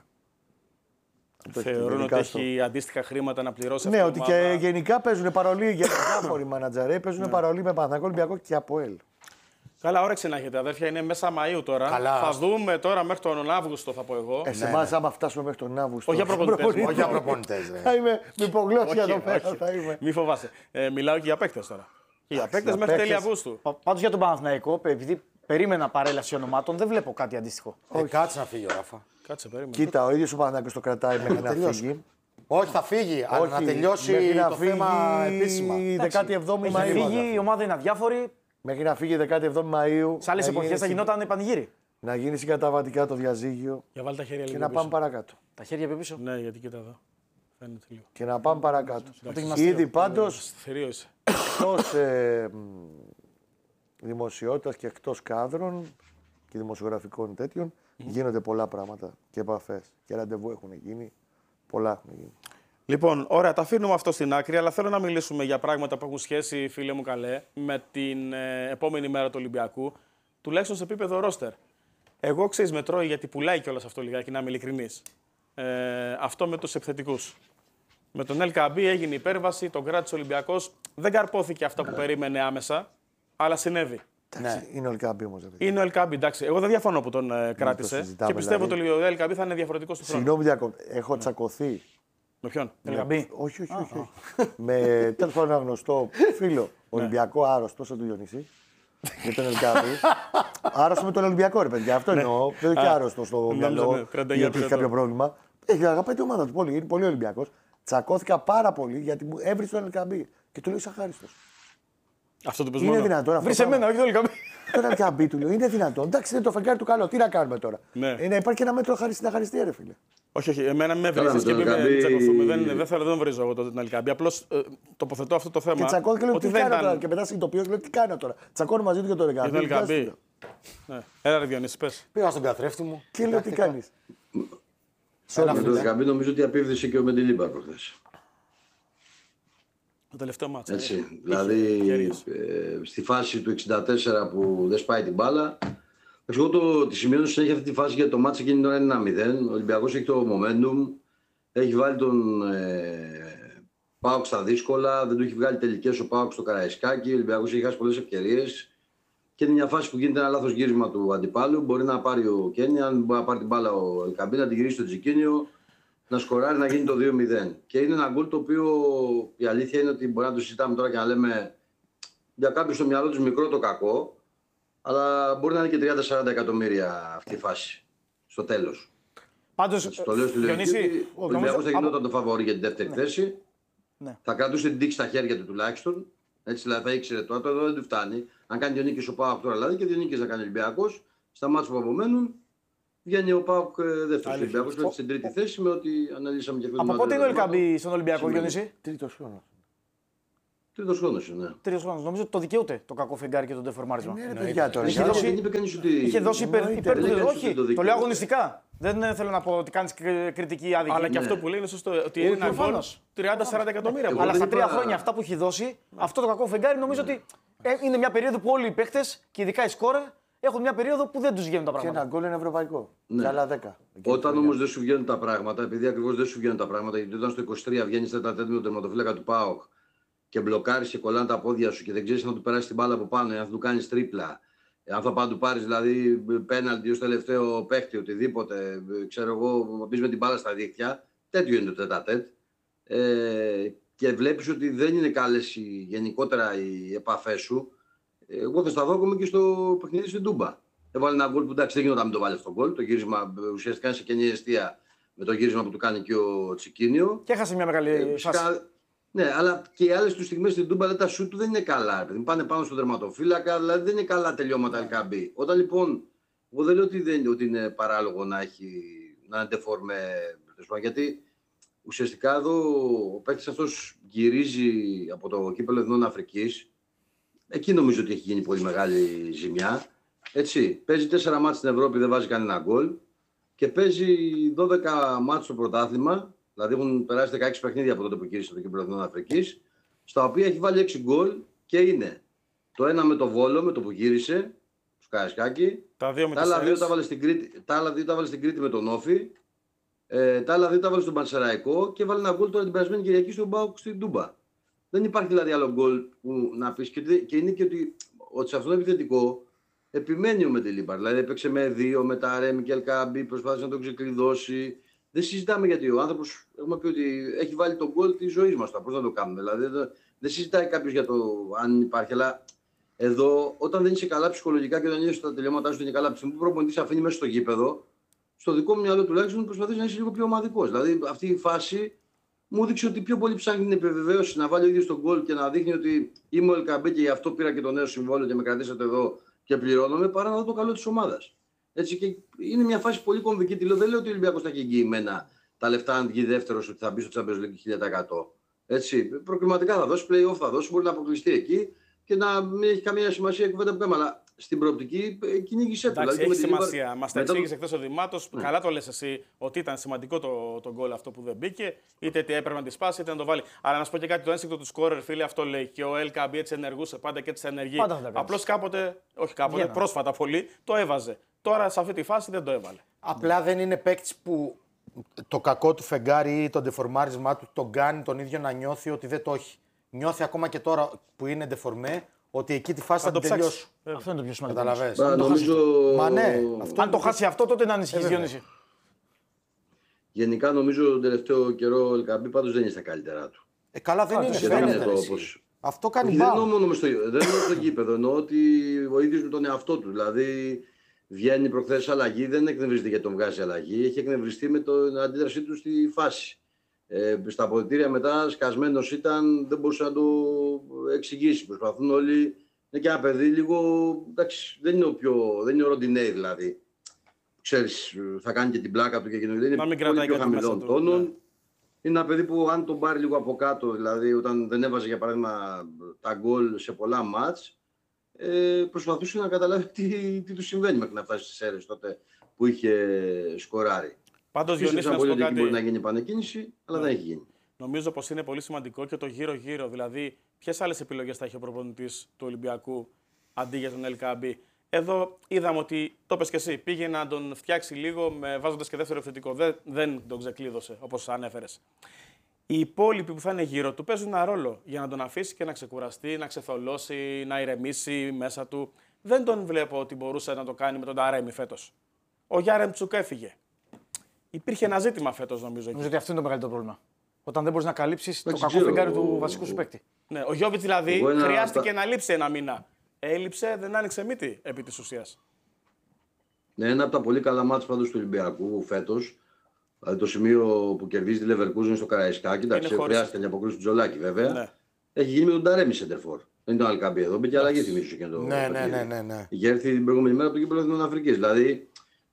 D: Θεωρούν ότι στο... έχει αντίστοιχα χρήματα να πληρώσει
F: ναι,
D: αυτό.
F: Ναι, ότι και γενικά παίζουν παρολί για διάφοροι μανατζαρέοι, παίζουν ναι. παρολί με Παναθηναϊκό Ολυμπιακό και ΑΠΟΕΛ.
D: Καλά, όρεξη να έχετε, αδέρφια. Είναι μέσα Μαΐου τώρα.
E: Καλά.
D: Θα δούμε τώρα μέχρι τον Αύγουστο, θα πω εγώ.
F: Ε, σε εμάς, ναι, ναι. άμα φτάσουμε μέχρι τον Αύγουστο.
D: Όχι για προπονητές.
E: Όχι για προπονητές.
F: Θα είμαι με υπογλώσια εδώ πέρα. Θα είμαι.
D: Μη φοβάσαι. Ε, μιλάω και για παίκτες τώρα. Και για παίκτες μέχρι τέλη Αυγούστου.
J: Πάντως για τον Παναθηναϊκό, επειδή περίμενα παρέλαση ονομάτων, δεν βλέπω κάτι αντίστοιχο.
E: Όχι, κάτσε να φύγει ο Ράφα.
D: Κάτσε, περίμενε.
F: Κοίτα, ο ίδιος ο Παναθηναϊκός το κρατάει μέχρι να φύγει.
E: Όχι, θα φύγει. Αλλά να τελειώσει το θέμα επίσημα.
F: δεκάτη εβδόμη Μαΐου.
J: Φύγει, η ομάδα είναι αδιάφορη.
F: Μέχρι να φύγει δεκάτη εβδόμη Μαΐου.
J: Σε άλλες εποχές θα γινόταν πανηγύρι.
F: Να γίνει συγκαταβατικά το διαζύγιο.
D: Για βάλει τα χέρια
F: και
D: λίγο
F: να
D: πίσω.
F: πάμε παρακάτω.
J: Τα χέρια πιο πίσω.
D: Ναι, γιατί κοίτα εδώ. Φαίνεται λίγο.
F: Και να πάμε παρακάτω. Ήδη πάντως εκτός ε, δημοσιότητας και εκτός κάδρων και δημοσιογραφικών τέτοιων mm. γίνονται πολλά πράγματα και επαφές και ραντεβού έχουν γίνει. Πολλά έχουν γίνει.
D: Λοιπόν, ωραία, τα αφήνουμε αυτό στην άκρη, αλλά θέλω να μιλήσουμε για πράγματα που έχουν σχέση, φίλε μου καλέ, με την ε, επόμενη μέρα του Ολυμπιακού, τουλάχιστον σε επίπεδο ρόστερ. Εγώ ξέρεις με τρώει γιατί πουλάει κιόλας αυτό λιγάκι, να είμαι ειλικρινής. Ε, αυτό με τους επιθετικούς. Με τον Ελ Καμπή έγινε υπέρβαση, τον κράτησε ο Ολυμπιακός. Δεν καρπόθηκε αυτά που περίμενε άμεσα, αλλά συνέβη.
F: Ναι. Είναι ο Ελ Καμπή όμως.
D: Είναι ο Ελ Καμπή, εντάξει. Εγώ δεν διαφωνώ που τον ε, κράτησε. Και πιστεύω δηλαδή... ότι ο Ελ Καμπή θα είναι διαφορετικός του χρόνου.
F: Συγγνώμη, διακόπτω. Έχω ναι. τσακωθεί.
D: Με ποιον,
F: με... Ελ Καμπή. Όχι, όχι, όχι. όχι. με τέλος πάντων ένα γνωστό φίλο, Ολυμπιακό άρρωστο, σαν του Διονύση. Με τον Ελ Καμπή. Άρρωστο με τον Ολυμπιακό, ρε παιδιά. Αυτό εννοώ. Δεν είναι και άρρωστο στο μυαλό. Γιατί έχει κάποιο πρόβλημα. Έχει αγαπάει την ομάδα του πολύ. Είναι πολύ Ολυμπιακός. Τσακώθηκα πάρα πολύ γιατί μου έβρισε τον Ελ Καμπή. Και του λέω είσαι αχάριστος.
D: Αυτό το πες
F: είναι
D: μόνο.
F: δυνατόν.
J: Βρήσε εμένα, όχι τον Ελ Καμπή.
F: Τον Ελ Καμπή του λέω είναι δυνατόν. Εντάξει, είναι το φεγγάρι του καλό. Τι να κάνουμε τώρα.
D: Ναι.
F: Ε, να υπάρχει και ένα μέτρο χαριστή να χαριστεί, ρε φίλε.
D: Όχι, όχι. Εμένα με βρίζεις και μην με τσακωθούμε. Δεν, δεν θέλω, δεν βρίζω εγώ τον Ελ Καμπή. Απλώς ε, τοποθετώ αυτό το θέμα.
F: Και τσακώθηκε, λέω τι κάνω
D: ήταν...
F: τώρα. Και μετά συνειδητοποιώ, λέω τι κάνω τώρα. Τσακώνω μαζί του και τον Ελ
D: Καμπή. Ναι. Έλα, ρε Διονύση, πες.
E: Πήγα στον καθρέφτη μου.
F: Και λέω τι κάνεις.
K: Με τον Ελ Καμπή νομίζω ότι απίβδησε και ο Μεντιλίμπαρ προχθές.
D: Το τελευταίο μάτσα.
K: Έτσι. Είχε, δηλαδή ε, στη φάση του εξήντα τέσσερα που δεν σπάει την μπάλα. Εγώ το, τη σημειώνω συνέχεια αυτή τη φάση γιατί το μάτσα εκείνη τώρα είναι ένα μηδέν. Ο Ολυμπιακός έχει το momentum. Έχει βάλει τον ε, Πάοκ στα δύσκολα. Δεν του έχει βγάλει τελικές ο Πάοκ στο Καραϊσκάκι. Ο Ολυμπιακός έχει χάσει πολλές ευκαιρίες. Και είναι μια φάση που γίνεται ένα λάθος γύρισμα του αντιπάλου. Μπορεί να πάρει ο Κένι, αν μπορεί να πάρει την μπάλα ο Ελ Καμπή, να την γυρίσει στο Τζικίνιο, να σκοράρει, να γίνει το δύο μηδέν. Και είναι ένα γκολ το οποίο η αλήθεια είναι ότι μπορεί να το συζητάμε τώρα και να λέμε για κάποιους στο μυαλό τους μικρό το κακό, αλλά μπορεί να είναι και τριάντα με σαράντα εκατομμύρια αυτή η φάση στο τέλος.
J: Πάντως,
K: το λέω στη λογική. Ο Ολυμπιακός θα γινόταν το φαβορί για την δεύτερη ναι. θέση. Ναι. Θα κρατούσε την τύχη στα χέρια του τουλάχιστον. Έτσι δηλαδή θα ήξερε τώρα, τώρα δεν του φτάνει. Αν κάνει δύο νίκες ο Πάοκ τώρα δηλαδή και δύο νίκες να κάνει ο Ολυμπιακός, στα μάτια που απομένουν, Βγαίνει ο ΠΑΟΚ δεύτερος Ολυμπιακός, πέφτει στην τρίτη θέση με ό,τι αναλύσαμε και χθες.
J: Από πότε είναι ο Ελκαμπή στον Ολυμπιακό, Διονύση?
F: Τρίτος χρόνος.
K: Τρίτος χρόνος, ναι.
J: Τρίτος χρόνος. Νομίζω ότι το δικαιούται το κακό φεγγάρι και το ντεφορμάρισμα.
F: Ναι, ρε παιδιά τώρα.
J: Είχε δώσει,
K: δεν είπε κανείς ότι...
J: είχε δώσει υπέρ, υπέρ του. Όχι,
K: το,
J: το λέω αγωνιστικά. Δεν θέλω να πω ότι κάνει κριτική άδικη.
D: Αλλά και αυτό που λέει είναι σωστό. Ότι είναι ένα γκολ τριάντα με σαράντα εκατομμύρια.
J: Αλλά στα τρία χρόνια αυτά που έχει δώσει, αυτό το κακό φεγγάρι νομίζω ότι είναι μια περίοδο που όλοι οι παίκτες και ειδικά οι σκόρερ έχουν μια περίοδο που δεν τους βγαίνουν τα πράγματα.
F: Και ένα γκολ είναι ευρωπαϊκό. Ναι. Και άλλα δέκα.
K: Όταν όμως δεν σου βγαίνουν τα πράγματα, επειδή ακριβώς δεν σου βγαίνουν τα πράγματα, γιατί όταν στο είκοσι τρία βγαίνεις τέταρτα τέταρτα με τον τερματοφύλακα του ΠΑΟΚ και μπλοκάρεις και κολλάνε τα πόδια σου και δεν ξέρεις αν του περάσει την μπάλα από πάνω, αν θα του κάνεις τρίπλα, αν θα πάνε του πάρεις δηλαδή πέναλτι ως τελευταίο παίχτη, οτιδήποτε, ξέρω εγώ, μπεις με την μπάλα στα δίχτυα, τέτοιο είναι το τέταρτα τέταρτα. Ε, και βλέπεις ότι δεν είναι καλές γενικότερα οι επαφές σου. Εγώ θα σταθώ ακόμη και στο παιχνίδι στην Τούμπα. Έβαλε ένα γκολ που εντάξει δεν γινόταν να το βάλει στον γκολ. Το γύρισμα ουσιαστικά είναι σε κενή αιστεία με το γύρισμα που του κάνει και ο Τσικίνιο.
J: Και έχασε μια μεγάλη ε, φάση.
K: Ναι, αλλά και οι άλλες του στιγμές στην Τούμπα τα σουτ του δεν είναι καλά. Επειδή πάνε πάνω στον τερματοφύλακα, δηλαδή δεν είναι καλά τελειώματα Ελκαμπή. Όταν λοιπόν, εγώ δεν λέω ότι, δεν, ότι είναι παράλογο να, έχει, να είναι ντεφορμέ, γιατί ουσιαστικά εδώ ο παίκτης αυτός γυρίζει από το κύπελλο Εθνών Αφρικής. Εκεί νομίζω ότι έχει γίνει πολύ μεγάλη ζημιά. Έτσι, παίζει τέσσερα μάτς στην Ευρώπη, δεν βάζει κανένα γκολ και παίζει δώδεκα μάτς στο πρωτάθλημα. Δηλαδή έχουν περάσει δεκαέξι παιχνίδια από τότε που γύρισε το κύπελλο Εθνών Αφρικής, στα οποία έχει βάλει έξι γκολ και είναι το ένα με το Βόλο, με το που γύρισε, στο Καραϊσκάκι.
D: Τα δύο με
K: τα άλλα δύο τα βάλε στην Κρήτη, τα άλλα δύο τα βάλε στην Κρήτη με τον Όφη. Ε, τα άλλα δύο τα βάλε στον Πανσεραϊκό και βάλε ένα γκολ τώρα την περασμένη Κυριακή στον ΠΑΟΚ στην Τούμπα. Δεν υπάρχει δηλαδή άλλο γκολ που να πει και, και είναι και ότι, ότι σε αυτό το επιθετικό επιμένει ο Μεντελίμπαρ. Δηλαδή έπαιξε με δύο, με τα Ρέμι και Ελκαμπή, προσπάθησε να τον ξεκλειδώσει. Δεν συζητάμε γιατί ο άνθρωπος, έχουμε πει ότι έχει βάλει τον γκολ τη ζωή μας. Πώς να το κάνουμε. Δηλαδή δεν, δεν συζητάει κάποιος για το αν υπάρχει. Αλλά εδώ, όταν δεν είσαι καλά ψυχολογικά και όταν είσαι τα τελειώματά σου δεν είναι καλά, που ο προπονητής αφήνει μέσα στο γήπεδο, στο δικό μου μυαλό τουλάχιστον προσπαθείς να είσαι λίγο πιο ομαδικός. Δηλαδή αυτή η φάση μου έδειξε ότι πιο πολύ ψάχνει την επιβεβαίωση να βάλει ο ίδιος τον γκολ και να δείχνει ότι είμαι ο Ελκαμπή και γι' αυτό πήρα και το νέο συμβόλαιο και με κρατήσατε εδώ και πληρώνομαι, παρά να δω το καλό της ομάδας. Έτσι, και είναι μια φάση πολύ κομβική. Τι λέω, δεν λέω ότι ο Ολυμπιακός θα έχει εγγυημένα τα λεφτά αν βγει δεύτερος, ότι θα μπει στο Champions League χίλια τοις εκατό. Έτσι, προκριματικά θα δώσει, play-off θα δώσει, μπορεί να αποκλειστεί εκεί και να μην έχει καμία σημασία η κουβέντα που κάνουμε. Αλλά στην προοπτική κυνήγησε το.
D: Εντάξει, έχει σημασία. Μας τα εξήγησε χθες ο Δημάτος. Ναι. Καλά το λες εσύ ότι ήταν σημαντικό το, το γκολ αυτό που δεν μπήκε. Είτε ότι έπρεπε να τη σπάσει, είτε να το βάλει. Αλλά να σου πω και κάτι, το ένστικτο του σκόρερ, φίλε, αυτό λέει. Και ο Ελκαμπή έτσι ενεργούσε πάντα και έτσι ενεργεί. Απλώς κάποτε, όχι κάποτε, yeah. πρόσφατα πολύ, το έβαζε. Τώρα σε αυτή τη φάση δεν το έβαλε.
E: Απλά δεν είναι παίκτης που το κακό του φεγγάρι ή το ντεφορμάρισμά του τον κάνει τον ίδιο να νιώθει ότι δεν το έχει. Νιώθει ακόμα και τώρα που είναι ντεφορμέ ότι εκεί τη φάση θα, θα την τελειώσει.
J: Ε, αυτό είναι το πιο σημαντικό.
E: Καταλαβαίνεις.
K: Αν, νομίζω...
E: Μα ναι,
J: αυτό αν το χάσει αυτό, τότε να ανησυχείς, Διονύση.
K: Γενικά νομίζω τον τελευταίο καιρό ο Ελκαμπή πάντως δεν είναι στα καλύτερά του.
E: Ε, καλά δεν είναι. Φαίνεται, το, όπως... Αυτό κάνει μπάλα.
K: Δεν εννοώ μόνο στο, στο γήπεδο, εννοώ ότι ο ίδιος με τον εαυτό του. Δηλαδή βγαίνει προχθές αλλαγή, δεν εκνευρίζεται γιατί τον βγάζει αλλαγή, έχει εκνευριστεί με την αντίδρασή του στη φάση. Ε, στα αποδυτήρια μετά σκασμένος ήταν, δεν μπορούσε να το εξηγήσει. Προσπαθούν όλοι. Είναι και ένα παιδί λίγο. Εντάξει, δεν είναι ο, πιο, δεν είναι ο Ροντινέι δηλαδή. Ξέρεις, θα κάνει και την πλάκα του και εκείνο. Είναι πολύ πιο χαμηλών τόνων. Ναι. Είναι ένα παιδί που αν τον πάρει λίγο από κάτω, δηλαδή όταν δεν έβαζε για παράδειγμα τα γκολ σε πολλά μάτς, ε, προσπαθούσε να καταλάβει τι, τι του συμβαίνει μέχρι να φτάσει στις αίρες τότε που είχε σκοράρει.
D: Πάντως, Διονύση, να σου πω κάτι...
K: Μπορεί να γίνει επανεκκίνηση, αλλά ναι. δεν έχει γίνει.
D: Νομίζω πως είναι πολύ σημαντικό και το γύρω-γύρω. Δηλαδή, ποιες άλλες επιλογές θα έχει ο προπονητής του Ολυμπιακού αντί για τον Ελκαμπή. Εδώ είδαμε ότι, το πες και εσύ, πήγε να τον φτιάξει λίγο βάζοντας και δεύτερο επιθετικό. Δεν, δεν τον ξεκλείδωσε, όπως ανέφερες. Οι υπόλοιποι που θα είναι γύρω του παίζουν ένα ρόλο για να τον αφήσει και να ξεκουραστεί, να ξεθολώσει, να ηρεμήσει μέσα του. Δεν τον βλέπω ότι μπορούσε να το κάνει με τον Ταρέμι φέτος. Ο Γιάρεμτσουκ έφυγε. Υπήρχε ένα ζήτημα φέτος, νομίζω.
J: Νομίζω ότι αυτό είναι το μεγαλύτερο πρόβλημα. Όταν δεν μπορείς να καλύψεις το κακό φεγγάρι του βασικού σου παίκτη.
D: Ναι, ο Γιώβιτς δηλαδή χρειάστηκε να λείψει ένα μήνα. Έλειψε, δεν άνοιξε μύτη επί της ουσίας.
K: Ναι, ένα από τα πολύ καλά μάτς πάντως του Ολυμπιακού φέτος. Δηλαδή το σημείο που κερδίζει τη Λεβερκούζεν στο Καραϊσκάκι. Εντάξει, χρειάστηκε να αποκρούσει του Τζολάκη βέβαια. Ναι. Έχει γίνει με τον Ταρέμι σεντερφόρ. Δεν ήταν Αλκαμπή εδώ. Μπήκε αλλαγή, θυμίζω και το.
E: Ναι, ναι, ναι, ναι, ναι.
K: Είχε έρθει την προηγούμενη μέρα από το κύπελλο Εθνών Αφρικής. Δηλαδή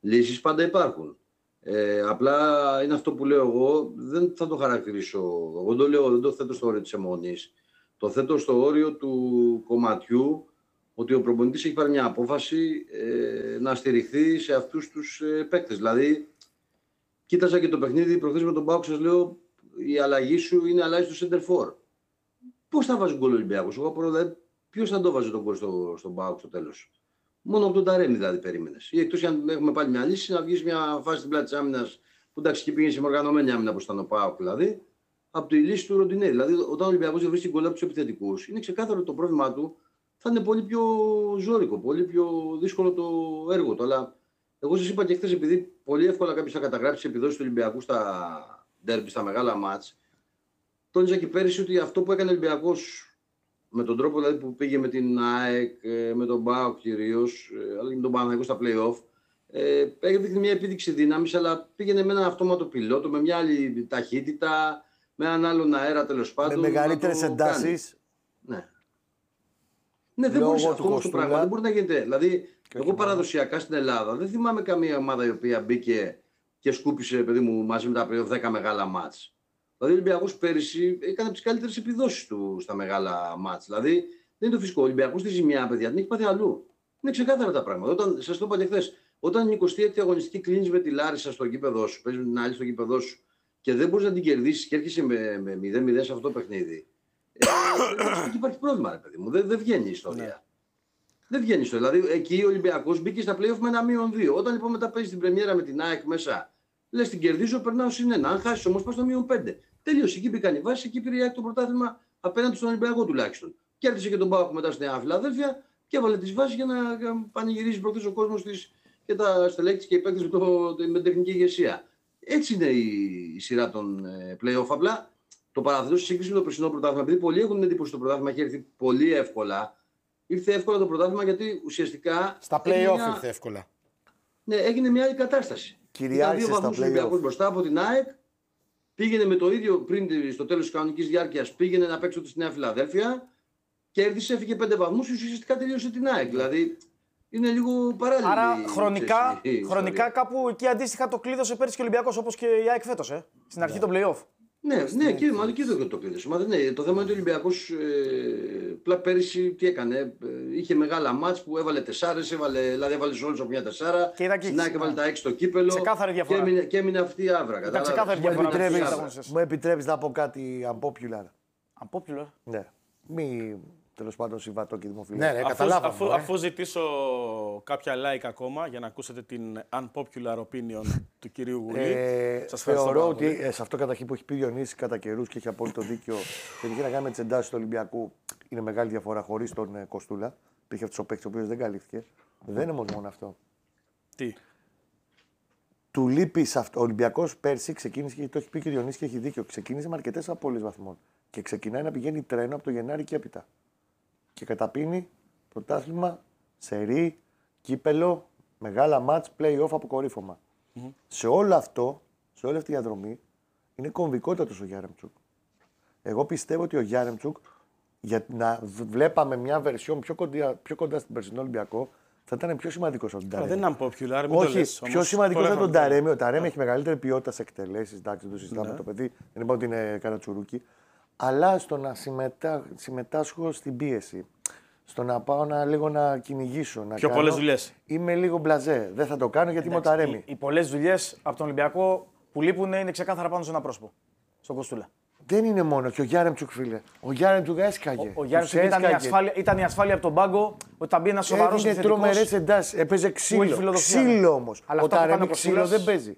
K: λύσεις πάντα υπάρχουν. Ε, απλά είναι αυτό που λέω εγώ, δεν θα το χαρακτηρίσω. Εγώ το λέω, δεν το θέτω στο όριο της αιμονής. Το θέτω στο όριο του κομματιού ότι ο προπονητής έχει πάρει μια απόφαση ε, να στηριχθεί σε αυτούς τους ε, παίκτες. Δηλαδή, κοίταζα και το παιχνίδι προχθές με τον ΠΑΟΚ, σας λέω, η αλλαγή σου είναι αλλαγή στο center for. Πώς θα βάζει γκολ ο Ολυμπιακός? Εγώ απορώ, δηλαδή, ποιος θα το βάζει τον γκολ στο, στον ΠΑΟΚ στο τέλος? Μόνο από τον Ταρέμι δηλαδή περίμενες. Ή εκτός αν έχουμε πάλι μια λύση, να βγεις μια φάση στην πλάτη της άμυνας που εντάξει και πήγαινε σε οργανωμένη άμυνα όπως ήταν ο ΠΑΟΚ δηλαδή, από τη λύση του Ροντινέ. Δηλαδή, όταν ο Ολυμπιακός δεν βρίσκει γκολ από τους επιθετικούς, είναι ξεκάθαρο το πρόβλημά του θα είναι πολύ πιο ζώρικο, πολύ πιο δύσκολο το έργο του. Αλλά εγώ σας είπα και χθες, επειδή πολύ εύκολα κάποιος θα καταγράψει τις επιδόσεις του Ολυμπιακού στα ντέρμπι, στα μεγάλα μάτς, τόνιζα και πέρυσι ότι αυτό που έκανε ο Ολυμπιακός με τον τρόπο δηλαδή, που πήγε με την ΑΕΚ, με τον ΠΑΟΚ κυρίως, αλλά και με τον Παναθηναϊκό στα play-off, ε, έδειχνε μια επίδειξη δύναμης, αλλά πήγαινε με έναν αυτόματο πιλότο, με μια άλλη ταχύτητα, με έναν άλλον αέρα τέλος πάντων.
F: Με μεγαλύτερες εντάσεις.
K: Ναι. Ναι, δεν μπορεί αυτό το πράγμα. Δεν μπορεί να γίνεται. Δηλαδή, και εγώ παραδοσιακά στην Ελλάδα δεν θυμάμαι καμία ομάδα η οποία μπήκε και σκούπισε, παιδί μου, μαζί με τα πλέον δέκα μεγάλα μάτς. Δηλαδή, ο Ολυμπιακός πέρυσι έκανε τις καλύτερες επιδόσεις του στα μεγάλα μάτς. Δηλαδή, δεν είναι το φυσικό. Ο Ολυμπιακός τη ζημιά, παιδιά, την έχει πάθει αλλού. Είναι ξεκάθαρα τα πράγματα. Όταν, σας το είπα και χθες, όταν η εικοστή έκτη αγωνιστική κλείνει με τη Λάρισα στο γήπεδο σου, παίζει με την άλλη στο γήπεδο σου και δεν μπορεί να την κερδίσει και έρχεσαι με μηδέν μηδέν σε αυτό το παιχνίδι. Ε, εκεί υπάρχει πρόβλημα, ρε παιδί μου. Δεν, δεν βγαίνει η ιστορία. Ναι. Δεν βγαίνει η ιστορία. Δηλαδή, εκεί ο Ολυμπιακός μπήκε στα playoff με ένα μείον δύο. Όταν λοιπόν μετά παίζει την πρεμιέρα με την ΑΕΚ μέσα, λες την κερδίζω, περνάω συν ένα. Αν χάσει όμως πα στο μείον πέντε. Τελείωσε. Εκεί μπήκαν οι βάσει, εκεί πήρε η ΑΕΚ το πρωτάθλημα απέναντι στον Ολυμπιακό τουλάχιστον. Κέρδισε και τον ΠΑΟΚ μετά στη Νέα Φιλαδέλφια και έβαλε τις βάσεις για να πανηγυρίζει προχθές ο κόσμος της και τα στελέχη της και οι παίκτες με, με την τεχνική ηγεσία. Έτσι είναι η, η σειρά των ε, play-off. Απλά το παραθέτω σε σύγκριση με το περσινό πρωτάθλημα, επειδή πολλοί έχουν την εντύπωση ότι το πρωτάθλημα έχει έρθει πολύ εύκολα. Ήρθε εύκολα το πρωτάθλημα γιατί ουσιαστικά.
E: Στα play-off
K: μια...
E: ήρθε εύκολα.
K: Ναι, έγινε μια άλλη κατάσταση.
F: Κυριάρχησε στα play-off.
K: Μπροστά από την ΑΕΚ, πήγαινε με το ίδιο πριν στο τέλος της κανονικής διάρκειας, πήγαινε να παίξει στη Νέα Φιλαδέλφια, κέρδισε, έφυγε πέντε βαθμούς και ουσιαστικά τελείωσε την ΑΕΚ. Δηλαδή είναι λίγο παράλληλη.
J: Άρα χρονικά,
K: η
J: χρονικά κάπου εκεί αντίστοιχα το κλείδωσε πέρυσι και ο Ολυμπιακός όπως και η ΑΕΚ φέτος, ε, στην αρχή των play-off.
K: Ναι, ναι, και μα και το, το κλείδωσε. Μα, ναι, το θέμα είναι ότι ο Ολυμπιακός ε, πέρυσι τι έκανε. Ε, είχε μεγάλα μάτς που έβαλε τεσσάρες, έβαλε, δηλαδή έβαλε σε όλους από μια τεσσάρα. Στην ΑΕΚ έβαλε τα έξι στο κύπελο. Και έμεινε, και έμεινε αυτή η άβρα.
F: Μου επιτρέπεις να πω κάτι unpopular.
J: Unpopular.
F: Ναι. Μη τέλος πάντων συμβατό και δημοφιλή.
E: Ναι, ναι,
D: αφού, αφού, αφού ζητήσω κάποια like ακόμα για να ακούσετε την unpopular opinion του κυρίου Γουλή.
F: Ε, σας θεωρώ ότι ε, σε αυτό καταρχήν που έχει πει ο Διονύσης κατά καιρούς και έχει απόλυτο δίκιο και έχει να κάνει με τις εντάσεις του Ολυμπιακού, είναι μεγάλη διαφορά χωρίς τον ε, Κοστούλα. Υπήρχε αυτός ο παίκτης ο οποίος δεν καλύφθηκε. Δεν είναι μόνο, μόνο αυτό.
D: Τι.
F: Του λείπει αυτό. Ο Ολυμπιακός πέρσι ξεκίνησε και το έχει πει και ο Διονύσης και έχει δίκιο. Ξεκίνησε με αρκετές απώλειες βαθμών. Και ξεκινάει να πηγαίνει τρένο από το Γενάρη και έπειτα. Και καταπίνει πρωτάθλημα, σερί, κύπελο, μεγάλα μάτς, play-off, αποκορύφωμα. Mm-hmm. Σε όλο αυτό, σε όλη αυτή η διαδρομή, είναι κομβικότατος ο Γιάρεμτσουκ. Εγώ πιστεύω ότι ο Γιάρεμτσουκ, για να βλέπαμε μια βερσιόν πιο κοντά, πιο κοντά στην περσινό Ολυμπιακό, θα ήταν πιο σημαντικό από τον Ταρέμι.
D: Δεν είναι unpopular, μην
F: Όχι,
D: το λες,
F: πιο σημαντικό ήταν τον Ταρέμι. Ο Ταρέμι
D: yeah.
F: έχει μεγαλύτερη ποιότητα σε εκτελέσεις. Εντάξει, δεν το συζητάμε
D: yeah.
F: το παιδί. Δεν είπα ότι είναι κανένα τσουρούκι. Αλλά στο να συμμετά... συμμετάσχω στην πίεση. Στο να πάω να, λίγο να κυνηγήσω. Να
D: πιο
F: κάνω...
D: πολλές δουλειές.
F: Είμαι λίγο μπλαζέ. Δεν θα το κάνω γιατί είμαι ο Ταρέμι.
J: Οι, οι πολλές δουλειές από τον Ολυμπιακό που λείπουν είναι ξεκάθαρα πάνω σε ένα πρόσωπο. Στον Κοστούλα.
F: Δεν είναι μόνο. Και ο Γιάρεμτσουκ, φίλε. Ο Γιάρεμτσουκ έσκαγε.
J: Ο, ο Γιάρεμτσουκ ήταν, ήταν η ασφάλεια από τον πάγκο ότι θα μπει ένα σοβαρό
F: επιθετικός. Είναι τρομερές εντάσεις. Έπαιζε ξύλο. Ξύλο όμως. Ο Ταρέμι ξύλο δεν παίζει.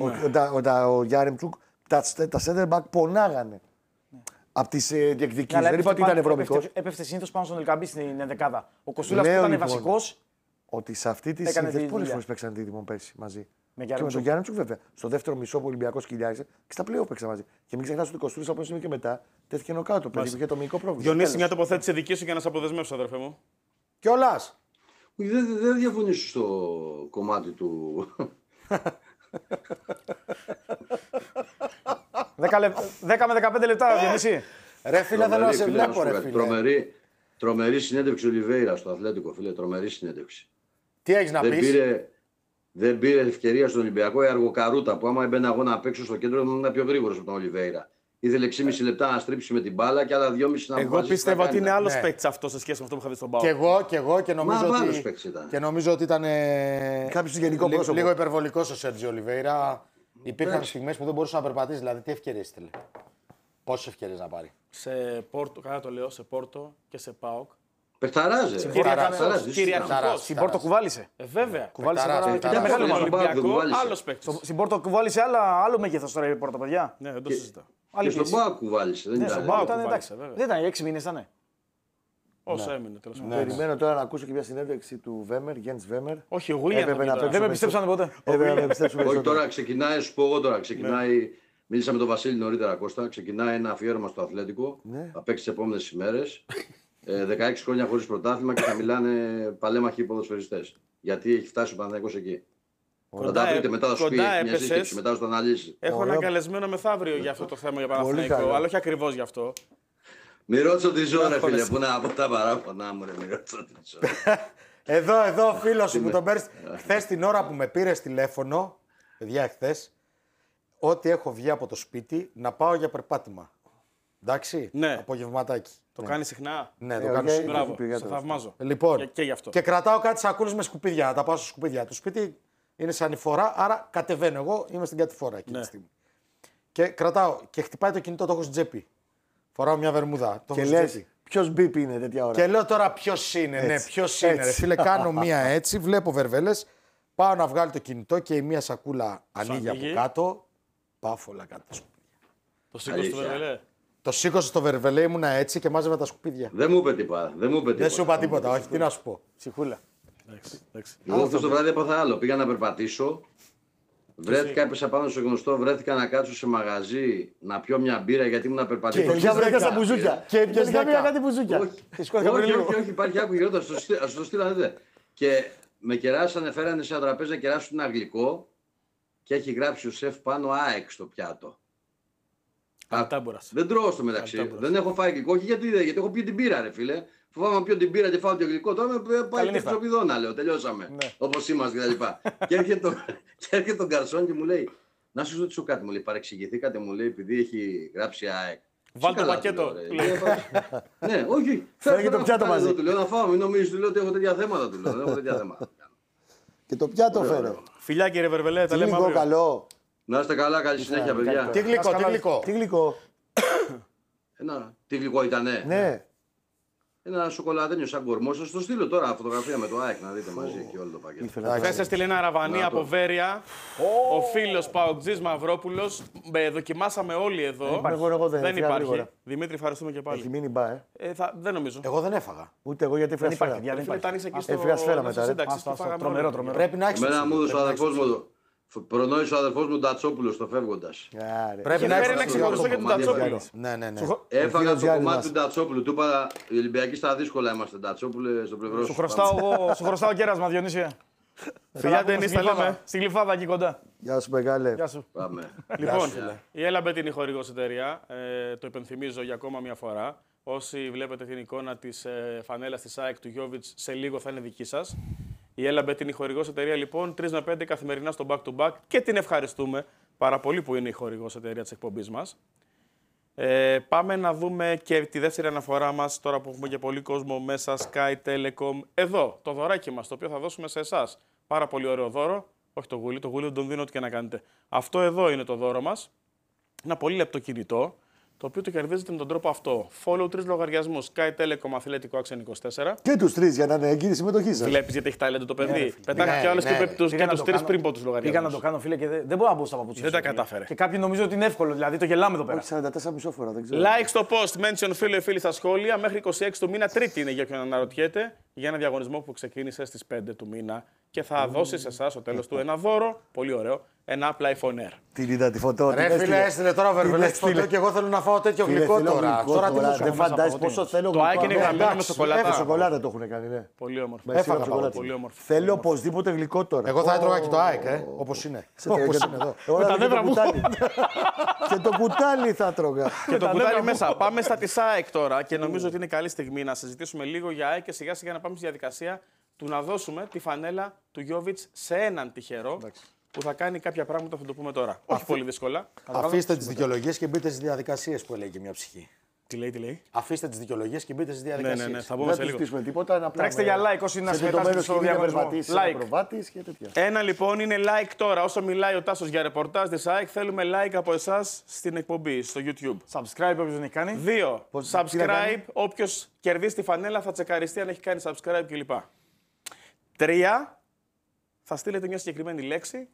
F: Ο Γιάρεμτσουκ τα center back πονάγανε. Από τις ε, διεκδικήσεις. Δεν είπα ότι ήταν βρωμικός.
J: Έπεφτε συνήθως πάνω στον Ελκαμπή στην ενδεκάδα. Ο Κοστούλας που ήταν
F: λοιπόν,
J: βασικός.
F: Ότι σε αυτή τη σύνθεση πολλές φορές παίξαν δίδυμο πέρσι μαζί.
J: Με
F: και με τον Γιάννετσουκ βέβαια. Στο δεύτερο μισό που ο Ολυμπιακός κυλιάρισε και στα πλέον παίξαν μαζί. Και μην ξεχνάς ότι ο Κοστούλας από όσο και μετά τέθηκε νοκάουτ το παιδί. Είχε το μυϊκό πρόβλημα.
D: Διονύση, μια τοποθέτηση δική σου για να σε αποδεσμεύσω, αδερφέ μου.
F: Κιόλας.
K: Δεν δε διαφωνήσω στο κομμάτι του.
J: δέκα με δεκαπέντε λεπτά, Διονύση.
E: Ρε φίλε, θέλω να σε βλέπω, ρε φίλε.
K: Τρομερή, τρομερή συνέντευξη ο Λιβέιρα στο Αθλέτικο, φίλε. Τρομερή συνέντευξη.
E: Τι έχεις να πεις.
K: Πήρε, δεν πήρε ευκαιρία στον Ολυμπιακό η Αργοκαρούτα που άμα έμπαινε αγώνα απ' έξω στο κέντρο ήταν πιο γρήγορο από τον Ολιβέηρα. Ήθελε έξι και μισό λεπτά να στρίψει με την μπάλα και άλλα δυόμισι να βγάλει.
D: Εγώ πίστευα ότι είναι άλλο ναι. παίκτη αυτό σε σχέση με αυτό που είχα δει στον Πάο.
E: Και εγώ και, εγώ, και, νομίζω,
K: Μα,
E: ότι, και νομίζω ότι ήταν ε,
F: κάποιο γενικό
E: λίγο,
F: πρόσωπο.
E: Λίγο υπερβολικό ο Σέρτζιο Ολιβέηρα. Υπήρχαν στιγμές που δεν μπορούσε να περπατήσει. Δηλαδή, τι ευκαιρίες ήθελε. Πόσες ευκαιρίες να πάρει.
D: Σε Πόρτο, καλά το λέω, σε Πόρτο και σε ΠΑΟΚ.
K: Πεχταράζε.
J: Στην Πόρτο κουβάλισε.
D: Ε, βέβαια.
J: Κουβάλισε
D: ένα μεγάλο Ολυμπιακό, άλλος παίκτης.
J: Στην Πόρτο κουβάλισε άλλο μέγεθος τώρα η Πόρτο, παιδιά.
D: Ναι, δεν το συζητάω.
K: Και στον ΠΑΟΚ κουβάλισε.
J: Δεν ήταν έξι μήνες, ήταν.
D: Όσο έμεινε τέλος πάντων.
F: Περιμένω τώρα να ακούσω και μια συνέντευξη του Βέμερ, Γιάννης Βέμερ.
D: Όχι, ο William.
J: Δεν με πιστέψανε ποτέ.
K: Όχι, τώρα ξεκινάει, σου πω εγώ τώρα, ξεκινάει. Μίλησα με τον Βασίλη νωρίτερα, Κώστα. Ξεκινάει ένα αφιέρωμα στο Αθλέτικο. Θα παίξει τις επόμενες ημέρες. δεκαέξι χρόνια χωρίς πρωτάθλημα και θα μιλάνε παλέμαχοι ποδοσφαιριστές. Γιατί έχει φτάσει ο Παναθηναϊκός εκεί. Θα τα βρείτε μετά, θα σου πει μια σύσκεψη, μετά θα το αναλύσει.
D: Έχω ένα καλεσμένο μεθαύριο για αυτό το θέμα για Παναθηναϊκό, αλλά όχι ακριβώς γι' αυτό.
K: Μη ρώτσω τη ζωή, φίλε, που να από τα παράπονά μου, ρε, μη ρώτσω τη ζωή.
E: Εδώ, εδώ, ο φίλος σου που τον παίρνει. Χθες την ώρα που με πήρε τηλέφωνο, παιδιά, χθες, ότι έχω βγει από το σπίτι να πάω για περπάτημα. Εντάξει,
D: ναι.
E: Απογευματάκι.
D: Το ναι. κάνει συχνά.
E: Ναι, το ε, κάνω συχνά.
D: Μπράβο, σε θαυμάζω.
E: Λοιπόν,
D: και, και, γι αυτό.
E: Και κρατάω κάτι σακούλες με σκουπίδια, να τα πάω στα σκουπίδια. Το σπίτι είναι σε ανηφορά, άρα κατεβαίνω. Εγώ είμαι στην κατηφόρα εκείνη
D: ναι.
E: τη στιγμή. Και κρατάω και χτυπάει το κινητό, το έχω στην τσέπη. Φοράω μια βερμούδα. Το
F: και λες, ποιος μπίπ είναι τέτοια ώρα.
E: Και λέω τώρα ποιος είναι, έτσι. ναι, ποιος είναι. Ρε, φίλε, κάνω μία έτσι, βλέπω βερβέλες, πάω να βγάλω το κινητό και η μία σακούλα ανοίγει από κάτω. Πάφολα κάτω τα σκουπίδια.
D: Το σήκωσε στο βερβελέ.
E: Το σήκωσε στο βερβελέ, ήμουνα έτσι και μάζευα τα σκουπίδια.
K: Δεν μου είπε τίποτα. Δεν, μου είπε τίποτα.
E: δεν σου είπα τίποτα, όχι, τι να σου πω.
J: Ψυχούλα.
K: Εγώ αυτό το βράδυ έπαθα άλλο. Πήγα να περπατήσω. Βρέθηκα, έπεσα πάνω στο γνωστό, βρέθηκα να κάτσω σε μαγαζί να πιω μια μπύρα γιατί ήμουν να περπατήσω.
F: Και τελικά βρέθηκα στα μπουζούκια. Και τελικά πήγα κάτι μπουζούκια.
K: Όχι, όχι, υπάρχει άκου γυρότα, ας το στείλω, δείτε. Και με κεράσανε, φέρανε σε ένα τραπέζι να κεράσουν ένα γλυκό και έχει γράψει ο σεφ πάνω ΑΕΚ στο πιάτο. Δεν τρώω στο μεταξύ. Δεν έχω φάει γλυκό, όχι γιατί, γιατί έχω πει την πύρα, ρε φίλε. Φοβάμαι να πιω την πύρα και φάω το γλυκό. Τώρα με πάει και στο πηδόνα, λέω. Τελειώσαμε. Ναι. Όπως είμαστε κτλ. Και έρχεται τον καρσόν και μου λέει: να σου ρωτήσω κάτι, μου λέει. Παρεξηγηθήκατε, μου λέει, επειδή έχει γράψει ΑΕΚ.
D: Βάλτε το πακέτο.
K: Ναι, όχι.
F: Φέρε το πιάτο μαζί.
K: Του λέω να φάω, μην νομίζεις ότι έχω τέτοια θέματα. Του λέω: δεν έχω τέτοια θέματα.
F: Και το πιάτο φέρε.
D: Φιλιά κύριε Βερβελέ, τα λέμε αύριο.
F: Καλό.
K: Να είστε καλά, καλή συνέχεια, παιδιά.
E: Τι γλυκό, τι γλυκό.
F: Τι γλυκό.
K: Ένα, τι γλυκό ήτανε.
F: Ναι.
K: Ένα σοκολαδένιο σαν κορμό. Σας το στείλω τώρα φωτογραφία με το ΑΕΚ να δείτε μαζί και όλο το πακέτο.
D: Χθες έστειλε ένα ραβανί από Βέρεια. Ο φίλος Παοκτζής Μαυρόπουλος. Δοκιμάσαμε όλοι εδώ. Δεν υπάρχει. Δημήτρη, ευχαριστούμε και πάλι.
F: Έχει μείνει μπα, ε.
D: ε θα, δεν νομίζω.
E: Εγώ δεν έφαγα.
F: Ούτε εγώ γιατί έφυγα σφαίρα.
D: Έφυγα
F: σφαίρα μετά.
D: Τρομερό, τρομερό.
E: Πρέπει να έχεις.
K: Εμένα μου έδωσε ο αδερφός μου. Προνόησε ο αδερφός μου Ντατσόπουλος το φεύγοντας.
E: Πρέπει να
D: έχει ένα ξεχωριστό για τον Ντατσόπουλο.
E: Ναι, ναι, ναι.
K: Έφαγα το κομμάτι του Ντατσόπουλου. Του είπα οι Ολυμπιακοί στα δύσκολα είμαστε. Ντατσόπουλε στο πλευρό σου.
J: Σου χρωστάω κέρασμα, Διονύσια. Φιλιά Ντενίς, τα λέμε. Στη Γλυφάδα εκεί κοντά.
F: Γεια σου, μεγάλε.
J: Γεια σου.
K: Πάμε.
D: Λοιπόν, η Έλαμπετ είναι η χορηγός εταιρεία. Το υπενθυμίζω για ακόμα μια φορά. Όσοι βλέπετε την εικόνα της φανέλας της ΑΕΚ του Γιόβιτς, σε λίγο θα είναι δική σας. Η Έλαμπετ είναι η χορηγός εταιρεία λοιπόν τρεις με πέντε καθημερινά στο back to back και την ευχαριστούμε πάρα πολύ που είναι η χορηγός εταιρεία της εκπομπής μας. Ε, πάμε να δούμε και τη δεύτερη αναφορά μας τώρα που έχουμε και πολύ κόσμο μέσα, Sky Telecom. Εδώ το δωράκι μας το οποίο θα δώσουμε σε εσάς. Πάρα πολύ ωραίο δώρο. Όχι το γούλι, το γούλι δεν τον δίνω ό,τι και να κάνετε. Αυτό εδώ είναι το δώρο μας. Ένα πολύ λεπτό κινητό, το οποίο το κερδίζετε με τον τρόπο αυτό. Follow τρεις λογαριασμούς. Sky Telecom Αθλέτικο Άξεν είκοσι τέσσερα.
F: Και τους τρεις για να είναι έγκυρη συμμετοχή σας.
D: Βλέπεις γιατί έχει ταλέντο το παιδί. Πετάχει και άλλες και τους τρεις πριν από τους λογαριασμούς.
J: Πήγα να το κάνω, φίλε, και δεν μπορώ να μπω στα παπούτσια.
D: Δεν τα κατάφερε.
J: Και κάποιοι νομίζω ότι είναι εύκολο, δηλαδή το γελάμε εδώ πέρα.
F: Όχι, σαράντα τέσσερα μισό φορά, δεν ξέρω.
D: Like στο post, mention φίλο ή φίλη στα σχόλια. Μέχρι είκοσι έξι του μήνα, Τρίτη είναι για όποιον αναρωτιέται, για ένα διαγωνισμό που ξεκίνησε στις πέντε του μήνα και θα mm. δώσει σε εσάς στο τέλος του ένα δώρο. Πολύ ωραίο. Ένα Apple iPhone Air.
F: Την είδα τη φωτό.
E: Ρε φίλε, έστειλε τώρα ο Βερβελές τη φωτό και εγώ θέλω να φάω τέτοιο γλυκό τώρα. Τώρα τι μου
F: δεν φαντάζεις πόσο θέλω.
D: Το ΑΕΚ είναι γραμμένο με σοκολάτα.
F: Με σοκολάτα το έχουν κάνει, ναι.
D: Πολύ όμορφο.
F: Έφαγα
D: πολύ όμορφο.
F: Θέλω οπωσδήποτε γλυκό τώρα.
E: Εγώ θα έτρωγα και το ΑΕΚ, ε, όπως είναι. Όπως είναι εδώ.
F: Με τα νεύρα μου. Και το κουτάλι θα τρώγα.
D: Και το κουτάλι μέσα. Πάμε στα της ΑΕΚ τώρα και νομίζω ότι είναι καλή στιγμή να συζητήσουμε λίγο για ΑΕΚ και σιγά σιγά να πάμε στη διαδικασία του να δώσουμε τη φανέλα του Γιώβιτς σε έναν τυχερό
E: Εντάξει.
D: που θα κάνει κάποια πράγματα, θα το πούμε τώρα. Αφή... Όχι πολύ δύσκολα.
E: Αφήστε τις δικαιολογίες και μπείτε στις διαδικασίες που έλεγε μια ψυχή.
D: Τι λέει, τι λέει.
E: Αφήστε τις δικαιολογίες και μπείτε στις διαδικασίες.
D: Ναι, ναι, ναι, θα μπούμε σε λίγο.
F: Δεν θα τίποτα.
J: Τρέξτε για like όσοι είναι ασχετά στο διαγωνισμό.
F: Like. Και
D: ένα λοιπόν είναι like τώρα. Όσο μιλάει ο Τάσος για ρεπορτάζ της ΑΕΚ, θέλουμε like από εσάς στην εκπομπή, στο YouTube.
J: Subscribe όποιος δεν έχει κάνει.
D: Δύο. Πώς, subscribe. Όποιος κερδίσει τη φανέλα θα τσεκαριστεί αν έχει κάνει subscribe κλπ. Τρία. Θα στείλετε μια συγκεκριμένη λέξη